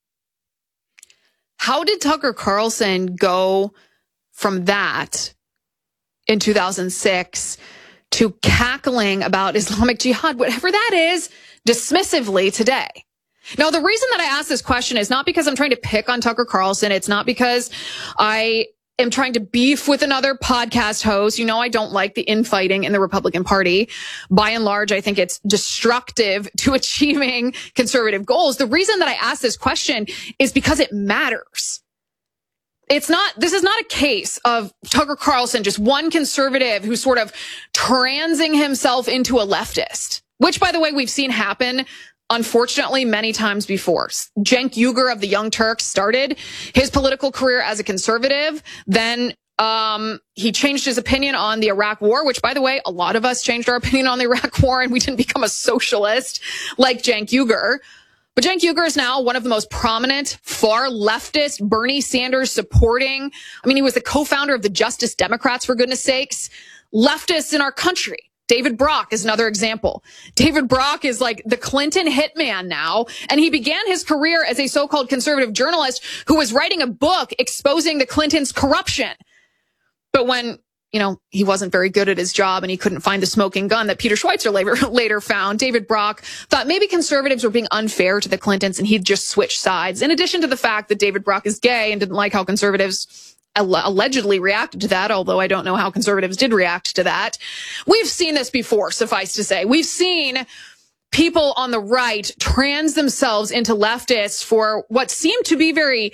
[SPEAKER 10] How did Tucker Carlson go from that in two thousand six to cackling about Islamic jihad, whatever that is, dismissively today? Now, the reason that I ask this question is not because I'm trying to pick on Tucker Carlson. It's not because I am trying to beef with another podcast host. You know, I don't like the infighting in the Republican Party. By and large, I think it's destructive to achieving conservative goals. The reason that I ask this question is because it matters. It's not, this is not a case of Tucker Carlson, just one conservative who's sort of transing himself into a leftist, which, by the way, we've seen happen unfortunately many times before. Cenk Uygur of the Young Turks started his political career as a conservative. Then um, he changed his opinion on the Iraq War, which, by the way, a lot of us changed our opinion on the Iraq War and we didn't become a socialist like Cenk Uygur. But Cenk Uygur is now one of the most prominent, far leftist, Bernie Sanders supporting. I mean, he was the co-founder of the Justice Democrats, for goodness sakes. Leftists in our country. David Brock is another example. David Brock is like the Clinton hitman now, and he began his career as a so-called conservative journalist who was writing a book exposing the Clintons' corruption. But when, you know, he wasn't very good at his job and he couldn't find the smoking gun that Peter Schweizer later, later found, David Brock thought maybe conservatives were being unfair to the Clintons and he'd just switch sides. In addition to the fact that David Brock is gay and didn't like how conservatives allegedly reacted to that, although I don't know how conservatives did react to that. We've seen this before, suffice to say. We've seen people on the right trans themselves into leftists for what seem to be very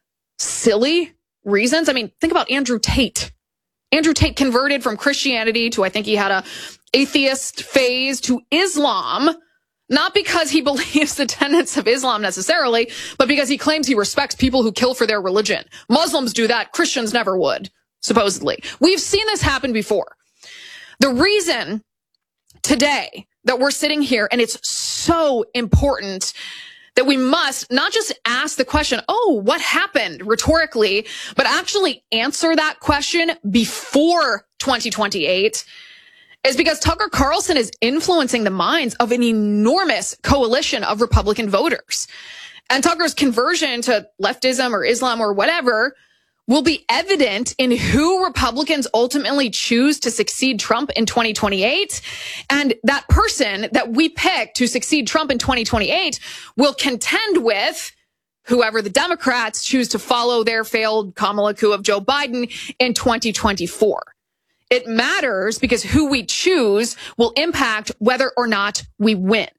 [SPEAKER 10] silly reasons. I mean, think about Andrew Tate. Andrew Tate converted from Christianity to, I think he had a atheist phase, to Islam, not because he believes the tenets of Islam necessarily, but because he claims he respects people who kill for their religion. Muslims do that. Christians never would, supposedly. We've seen this happen before. The reason today that we're sitting here, and it's so important that we must not just ask the question, oh, what happened, rhetorically, but actually answer that question before twenty twenty-eight, is because Tucker Carlson is influencing the minds of an enormous coalition of Republican voters. And Tucker's conversion to leftism or Islam or whatever will be evident in who Republicans ultimately choose to succeed Trump in twenty twenty-eight. And that person that we pick to succeed Trump in twenty twenty-eight will contend with whoever the Democrats choose to follow their failed Kamala coup of Joe Biden in twenty twenty-four. It matters because who we choose will impact whether or not we win.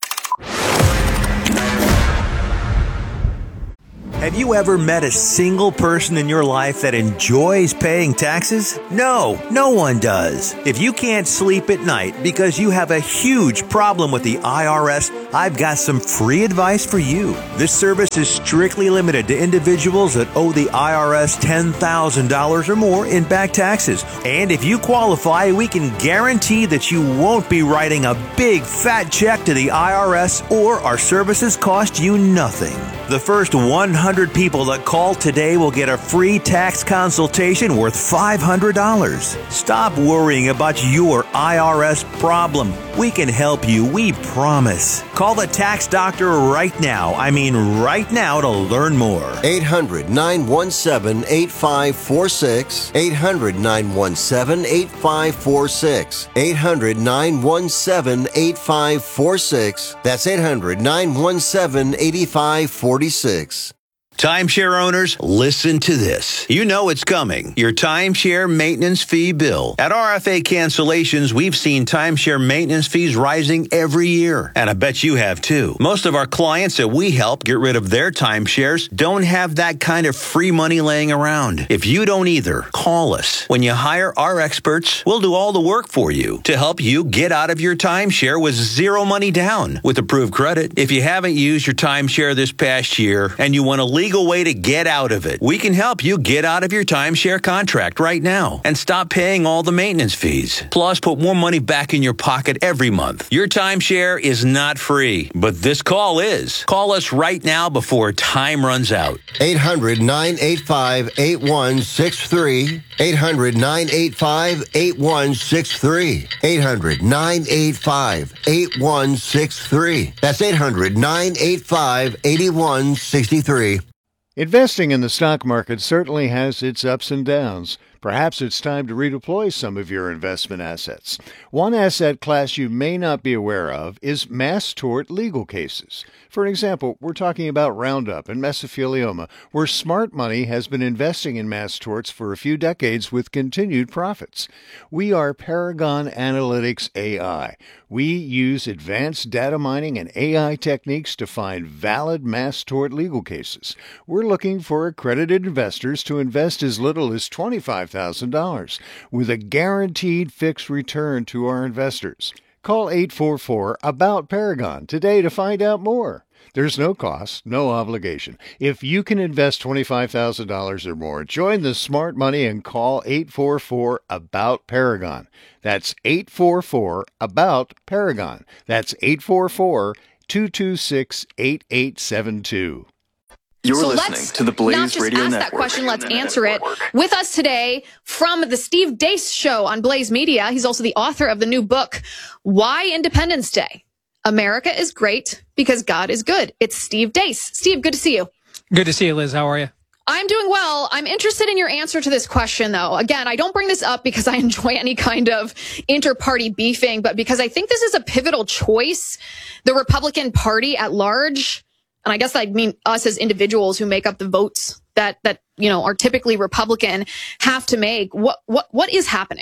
[SPEAKER 12] Have you ever met a single person in your life that enjoys paying taxes? No, no one does. If you can't sleep at night because you have a huge problem with the I R S, I've got some free advice for you. This service is strictly limited to individuals that owe the I R S ten thousand dollars or more in back taxes. And if you qualify, we can guarantee that you won't be writing a big fat check to the I R S, or our services cost you nothing. The first one hundred people that call today will get a free tax consultation worth five hundred dollars. Stop worrying about your I R S problem. We can help you, we promise. Call the tax doctor right now. I mean right now to learn more.
[SPEAKER 13] eight hundred, nine one seven, eight five four six. eight hundred, nine one seven, eight five four six. eight hundred, nine one seven, eight five four six. That's eight hundred, nine one seven, eight five four six.
[SPEAKER 12] Timeshare owners, listen to this. You know it's coming. Your timeshare maintenance fee bill. At R F A Cancellations, we've seen timeshare maintenance fees rising every year. And I bet you have too. Most of our clients that we help get rid of their timeshares don't have that kind of free money laying around. If you don't either, call us. When you hire our experts, we'll do all the work for you to help you get out of your timeshare with zero money down with approved credit. If you haven't used your timeshare this past year and you want to leave legal way to get out of it. We can help you get out of your timeshare contract right now and stop paying all the maintenance fees. Plus, put more money back in your pocket every month. Your timeshare is not free, but this call is. Call us right now before time runs out.
[SPEAKER 13] eight hundred, nine eight five, eight one six three. eight hundred, nine eight five, eight one six three. eight hundred, nine eight five, eight one six three. That's eight hundred, nine eight five, eight one six three.
[SPEAKER 14] Investing in the stock market certainly has its ups and downs. Perhaps it's time to redeploy some of your investment assets. One asset class you may not be aware of is mass tort legal cases. For example, we're talking about Roundup and mesothelioma, where smart money has been investing in mass torts for a few decades with continued profits. We are Paragon Analytics A I. We use advanced data mining and A I techniques to find valid mass tort legal cases. We're looking for accredited investors to invest as little as twenty-five thousand dollars with a guaranteed fixed return to our investors. Call eight four four, A B O U T, Paragon today to find out more. There's no cost, no obligation. If you can invest twenty-five thousand dollars or more, join the smart money and call eight four four, A B O U T, Paragon. That's eight four four, A B O U T, Paragon. That's eight four four, two two six, eight eight seven two.
[SPEAKER 7] You're
[SPEAKER 10] so
[SPEAKER 7] listening to the Blaze
[SPEAKER 10] not just
[SPEAKER 7] Radio
[SPEAKER 10] ask
[SPEAKER 7] Network.
[SPEAKER 10] that question, let's answer it. With us today from the Steve Deace Show on Blaze Media, he's also the author of the new book, Why Independence Day? America is great because God is good. It's Steve Deace. Steve, good to see you.
[SPEAKER 15] Good to see you, Liz. How are you?
[SPEAKER 10] I'm doing well. I'm interested in your answer to this question, though. Again, I don't bring this up because I enjoy any kind of inter-party beefing, but because I think this is a pivotal choice. The Republican Party at large, and I guess I mean us as individuals who make up the votes that, that, you know, are typically Republican, have to make. What, what, what is happening?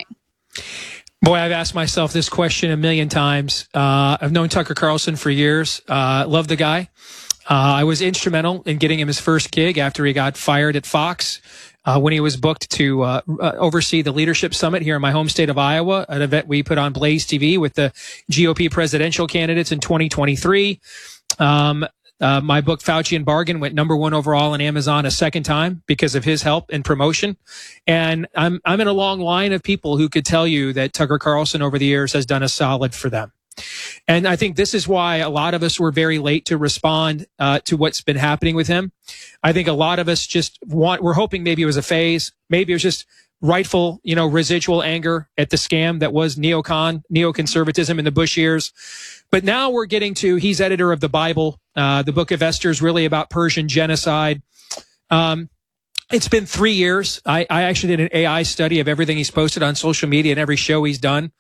[SPEAKER 15] Boy, I've asked myself this question a million times. Uh, I've known Tucker Carlson for years. Uh, love the guy. Uh, I was instrumental in getting him his first gig after he got fired at Fox, uh, when he was booked to uh, uh, oversee the Leadership Summit here in my home state of Iowa, an event we put on Blaze T V with the G O P presidential candidates in twenty twenty-three. Um, Uh, my book, Fauci and Bargain, went number one overall on Amazon a second time because of his help and promotion. And I'm, I'm in a long line of people who could tell you that Tucker Carlson over the years has done a solid for them. And I think this is why a lot of us were very late to respond uh, to what's been happening with him. I think a lot of us just want, we're hoping maybe it was a phase. Maybe it was just rightful, you know, residual anger at the scam that was neocon, neoconservatism in the Bush years. But now we're getting to, he's editor of the Bible. Uh, the book of Esther is really about Persian genocide. Um, it's been three years. I, I actually did an A I study of everything he's posted on social media and every show he's done.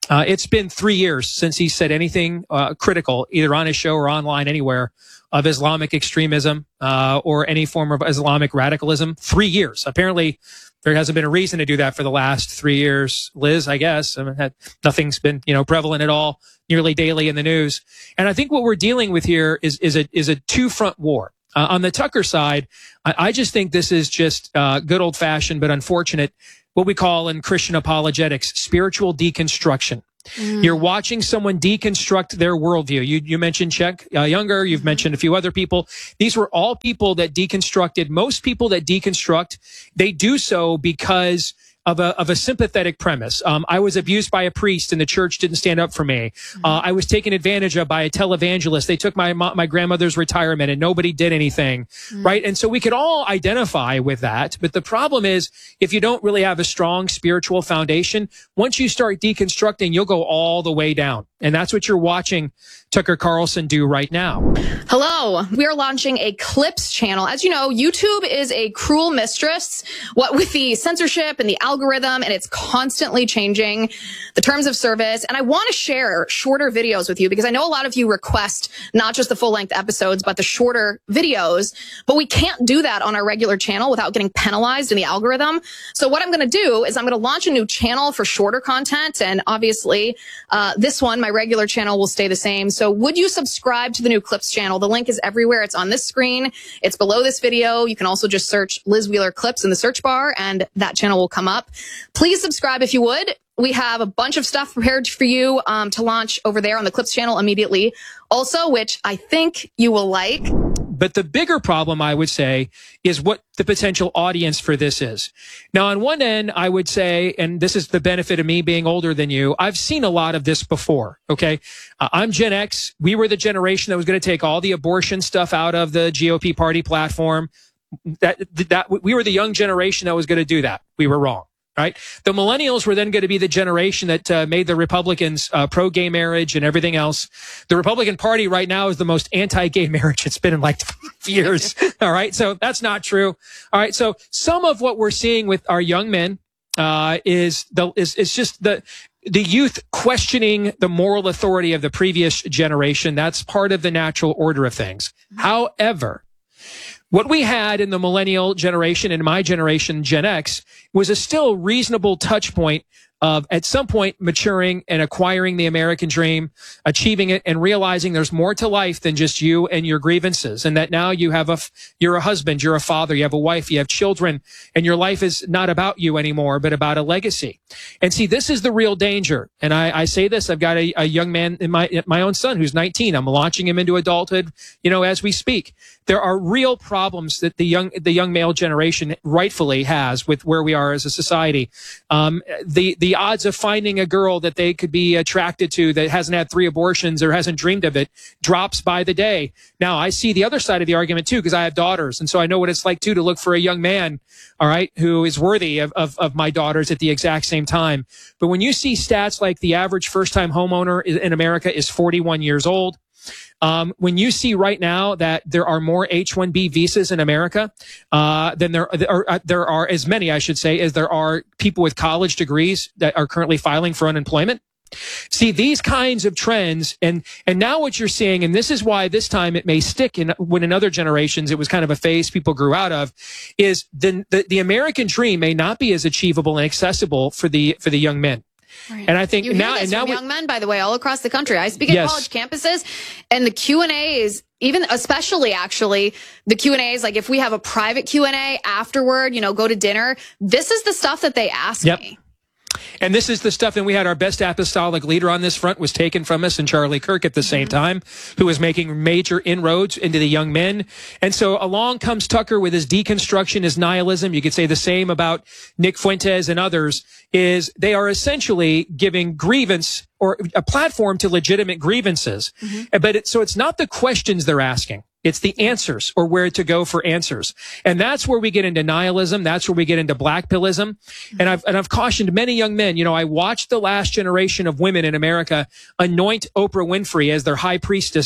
[SPEAKER 15] Uh, it's been three years since he said anything uh, critical, either on his show or online anywhere, of Islamic extremism uh, or any form of Islamic radicalism. Three years. Apparently, there hasn't been a reason to do that for the last three years. Liz, I guess, I mean, had, nothing's been, you know, prevalent at all, nearly daily in the news. And I think what we're dealing with here is is a is a two front war. Uh, on the Tucker side, I, I just think this is just uh, good old fashioned but unfortunate, what we call in Christian apologetics, spiritual deconstruction. Mm. You're watching someone deconstruct their worldview. You you mentioned Chuck uh, Younger. You've mm-hmm. mentioned a few other people. These were all people that deconstructed. Most people that deconstruct, they do so because of a of a sympathetic premise. Um, I was abused by a priest, and the church didn't stand up for me. Mm-hmm. Uh, I was taken advantage of by a televangelist. They took my my grandmother's retirement, and nobody did anything, mm-hmm. right? And so we could all identify with that. But the problem is, if you don't really have a strong spiritual foundation, once you start deconstructing, you'll go all the way down. And that's what you're watching Tucker Carlson do right now.
[SPEAKER 10] Hello. We are launching a Clips channel. As you know, YouTube is a cruel mistress, what with the censorship and the algorithm, and it's constantly changing the terms of service. And I want to share shorter videos with you because I know a lot of you request not just the full-length episodes, but the shorter videos. But we can't do that on our regular channel without getting penalized in the algorithm. So what I'm going to do is I'm going to launch a new channel for shorter content. And obviously, uh, this one, my regular channel, will stay the same. So would you subscribe to the new Clips channel? The link is everywhere. It's on this screen. It's below this video. You can also just search Liz Wheeler Clips in the search bar, and that channel will come up. Please subscribe if you would. We have a bunch of stuff prepared for you um, to launch over there on the Clips channel immediately. Also, which I think you will like.
[SPEAKER 15] But the bigger problem, I would say, is what the potential audience for this is. Now, on one end, I would say, and this is the benefit of me being older than you, I've seen a lot of this before, okay? Uh, I'm Gen X. We were the generation that was going to take all the abortion stuff out of the G O P party platform. That, that, we were the young generation that was going to do that. We were wrong. Right. The millennials were then going to be the generation that uh, made the Republicans uh, pro-gay marriage and everything else. The Republican Party right now is the most anti-gay marriage it's been in like years. All right. So that's not true. All right. So some of what we're seeing with our young men uh, is the is is just the the youth questioning the moral authority of the previous generation. That's part of the natural order of things. However, what we had in the millennial generation and my generation, Gen X, was a still reasonable touch point of at some point maturing and acquiring the American dream, achieving it, and realizing there's more to life than just you and your grievances, and that now you have a, you're a husband, you're a father, you have a wife, you have children, and your life is not about you anymore, but about a legacy. And see, this is the real danger. And I, I say this, I've got a, a young man in my, my own son who's nineteen. I'm launching him into adulthood, you know, as we speak. There are real problems that the young, the young male generation rightfully has with where we are as a society. Um, the, the odds of finding a girl that they could be attracted to that hasn't had three abortions or hasn't dreamed of it drops by the day. Now, I see the other side of the argument too, because I have daughters. And so I know what it's like too to look for a young man, all right, who is worthy of, of, of my daughters at the exact same time. But when you see stats like the average first-time homeowner in America is forty-one years old, Um, when you see right now that there are more H one B visas in America, uh, than there, there are, there are as many, I should say, as there are people with college degrees that are currently filing for unemployment. See, these kinds of trends, and, and now what you're seeing, and this is why this time it may stick in, when in other generations it was kind of a phase people grew out of, is the, the, the American dream may not be as achievable and accessible for the, for the young men. Right. And I think
[SPEAKER 10] you hear
[SPEAKER 15] now,
[SPEAKER 10] this
[SPEAKER 15] and now
[SPEAKER 10] from
[SPEAKER 15] we,
[SPEAKER 10] young men, by the way, all across the country. I speak at
[SPEAKER 15] yes.
[SPEAKER 10] college campuses, and the Q and A's, even especially actually the Q and A's, like if we have a private Q and A afterward, you know, go to dinner. This is the stuff that they ask
[SPEAKER 15] yep.
[SPEAKER 10] me.
[SPEAKER 15] And this is the stuff, and we had our best apostolic leader on this front was taken from us, and Charlie Kirk at the same mm-hmm. time, who was making major inroads into the young men. And so along comes Tucker with his deconstruction, his nihilism. You could say the same about Nick Fuentes and others, is they are essentially giving grievance or a platform to legitimate grievances. Mm-hmm. But it, so it's not the questions they're asking. It's the answers, or where to go for answers. And that's where we get into nihilism. That's where we get into black pillism. And I've, and I've cautioned many young men, you know, I watched the last generation of women in America anoint Oprah Winfrey as their high priestess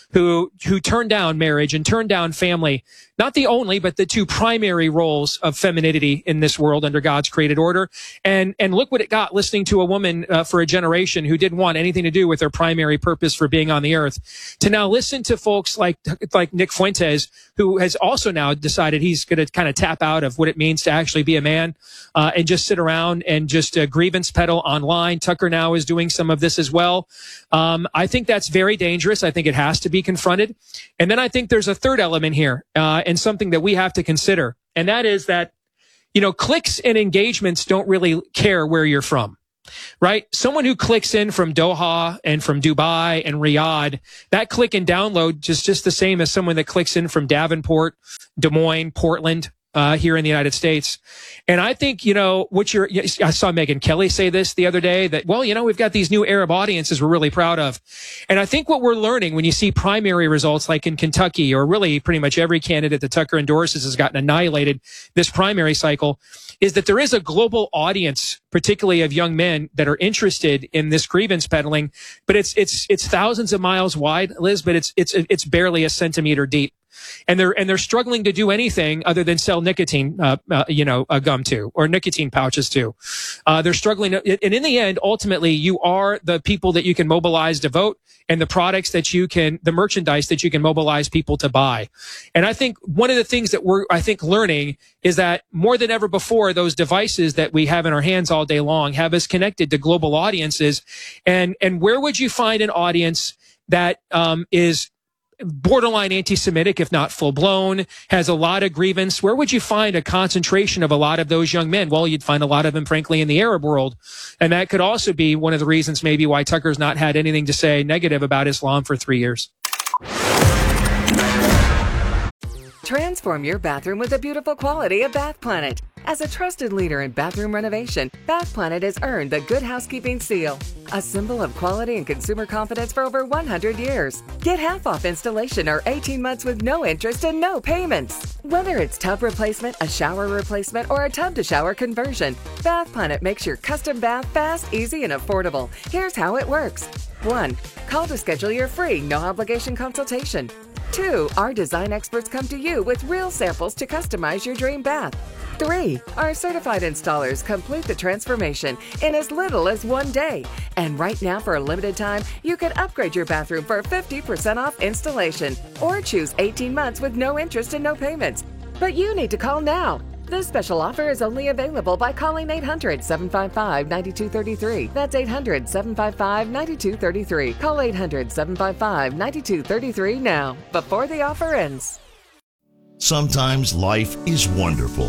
[SPEAKER 15] who who turned down marriage and turned down family, not the only, but the two primary roles of femininity in this world under God's created order. And and look what it got listening to a woman uh, for a generation who didn't want anything to do with their primary purpose for being on the earth, to now listen to folks like like Nick Fuentes, who has also now decided he's going to kind of tap out of what it means to actually be a man uh, and just sit around and just uh, grievance peddle online. Tucker now is doing some of this as well. Um, I think that's very dangerous. I think it has to be confronted. And then I think there's a third element here, uh, and something that we have to consider. And that is that, you know, clicks and engagements don't really care where you're from, right? Someone who clicks in from Doha and from Dubai and Riyadh, that click and download is just the same as someone that clicks in from Davenport, Des Moines, Portland, Uh, here in the United States. And I think, you know, what you're, I saw Megyn Kelly say this the other day that, well, you know, we've got these new Arab audiences we're really proud of. And I think what we're learning when you see primary results like in Kentucky, or really pretty much every candidate that Tucker endorses has gotten annihilated this primary cycle, is that there is a global audience, particularly of young men that are interested in this grievance peddling, but it's, it's, it's thousands of miles wide, Liz, but it's, it's, it's barely a centimeter deep. And they're, and they're struggling to do anything other than sell nicotine, uh, uh, you know, uh, gum too, or nicotine pouches too. Uh, they're struggling. To, and in the end, ultimately, you are the people that you can mobilize to vote, and the products that you can, the merchandise that you can mobilize people to buy. And I think one of the things that we're, I think, learning is that more than ever before, those devices that we have in our hands all day long have us connected to global audiences. And, and where would you find an audience that, um, is borderline anti-Semitic, if not full-blown, has a lot of grievance? Where would you find a concentration of a lot of those young men? Well, you'd find a lot of them, frankly, in the Arab world. And that could also be one of the reasons maybe why Tucker's not had anything to say negative about Islam for three years.
[SPEAKER 16] Transform your bathroom with the beautiful quality of Bath Planet. As a trusted leader in bathroom renovation, Bath Planet has earned the Good Housekeeping seal, a symbol of quality and consumer confidence for over one hundred years. Get half off installation or eighteen months with no interest and no payments. Whether it's tub replacement, a shower replacement, or a tub-to-shower conversion, Bath Planet makes your custom bath fast, easy, and affordable. Here's how it works. One, call to schedule your free, no-obligation consultation. Two, our design experts come to you with real samples to customize your dream bath. Three, our certified installers complete the transformation in as little as one day. And right now, for a limited time, you can upgrade your bathroom for fifty percent off installation or choose eighteen months with no interest and no payments. But you need to call now. This special offer is only available by calling eight hundred, seven five five, nine two three three. That's eight hundred, seven five five, nine two three three. Call eight hundred, seven five five, nine two three three now, before the offer ends.
[SPEAKER 17] Sometimes life is wonderful,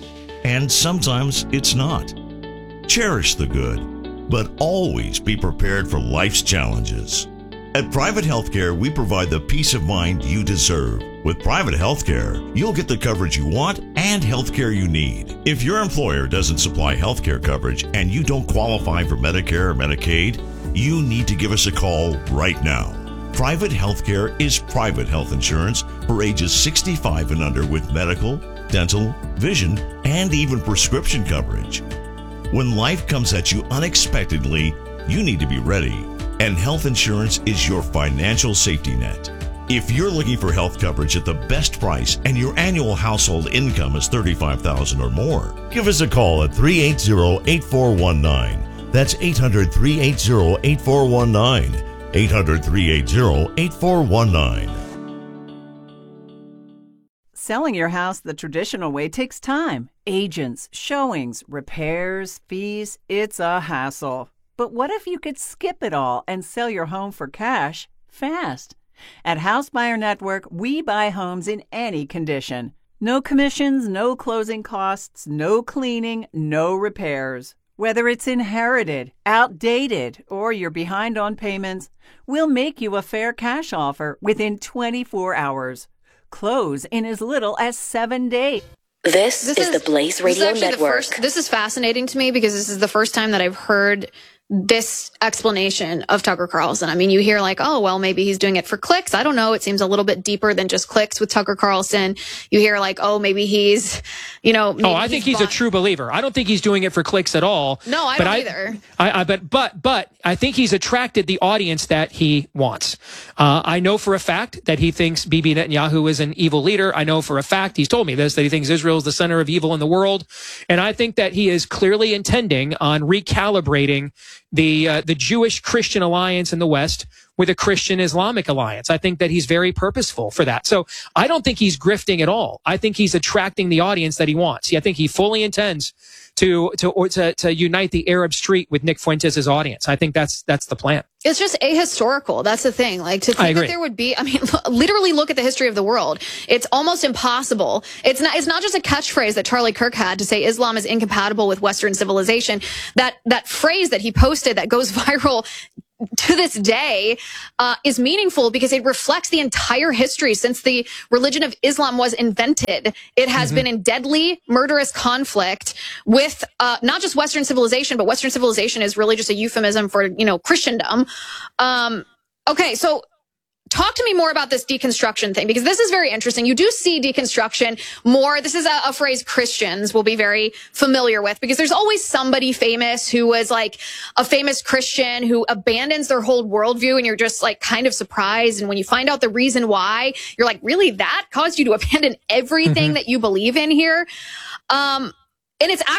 [SPEAKER 17] and sometimes it's not. Cherish the good, but always be prepared for life's challenges. At Private Healthcare, we provide the peace of mind you deserve. With Private Healthcare, you'll get the coverage you want and healthcare you need. If your employer doesn't supply healthcare coverage and you don't qualify for Medicare or Medicaid, you need to give us a call right now. Private Healthcare is private health insurance for ages sixty-five and under with medical, dental, vision, and even prescription coverage. When life comes at you unexpectedly, you need to be ready. And health insurance is your financial safety net. If you're looking for health coverage at the best price and your annual household income is thirty-five thousand dollars or more, give us a call at three eight zero, eight four one nine. That's eight hundred, three eight zero, eight four one nine. eight hundred, three eight zero, eight four one nine.
[SPEAKER 18] Selling your house the traditional way takes time. Agents, showings, repairs, fees. It's a hassle. But what if you could skip it all and sell your home for cash fast? At House Buyer Network, we buy homes in any condition. No commissions, no closing costs, no cleaning, no repairs. Whether it's inherited, outdated, or you're behind on payments, we'll make you a fair cash offer within twenty-four hours. Close in as little as seven days.
[SPEAKER 19] This, this is, is the Blaze Radio
[SPEAKER 10] this is
[SPEAKER 19] Network.
[SPEAKER 10] The first, this is fascinating to me because this is the first time that I've heard this explanation of Tucker Carlson. I mean, you hear like, oh, well, maybe he's doing it for clicks. I don't know. It seems a little bit deeper than just clicks with Tucker Carlson. You hear like, oh, maybe he's, you know.
[SPEAKER 15] Oh, I think he's bought- a true believer. I don't think he's doing it for clicks at all.
[SPEAKER 10] No, I
[SPEAKER 15] but
[SPEAKER 10] don't
[SPEAKER 15] I,
[SPEAKER 10] either.
[SPEAKER 15] I, I, but, but, but I think he's attracted the audience that he wants. Uh, I know for a fact that he thinks Bibi Netanyahu is an evil leader. I know for a fact, he's told me this, that he thinks Israel is the center of evil in the world. And I think that he is clearly intending on recalibrating the uh, the Jewish Christian alliance in the West with a Christian Islamic alliance. I think that he's very purposeful for that. So I don't think he's grifting at all. I think he's attracting the audience that he wants. I think he fully intends to to or to, to unite the Arab street with Nick Fuentes' audience. I think that's that's the plan.
[SPEAKER 10] It's just ahistorical. That's the thing. Like to think that there would be, I mean, literally look at the history of the world. It's almost impossible. It's not, it's not just a catchphrase that Charlie Kirk had to say Islam is incompatible with Western civilization. That, that phrase that he posted that goes viral to this day uh, is meaningful because it reflects the entire history since the religion of Islam was invented. It has mm-hmm. been in deadly, murderous conflict with uh, not just Western civilization, but Western civilization is really just a euphemism for, you know, Christendom. Um, okay, so talk to me more about this deconstruction thing, because this is very interesting. You do see deconstruction more. This is a, a phrase Christians will be very familiar with, because there's always somebody famous who was like a famous Christian who abandons their whole worldview, and you're just like kind of surprised. And when you find out the reason why, you're like, really, that caused you to abandon everything mm-hmm. that you believe in here? Um, and it's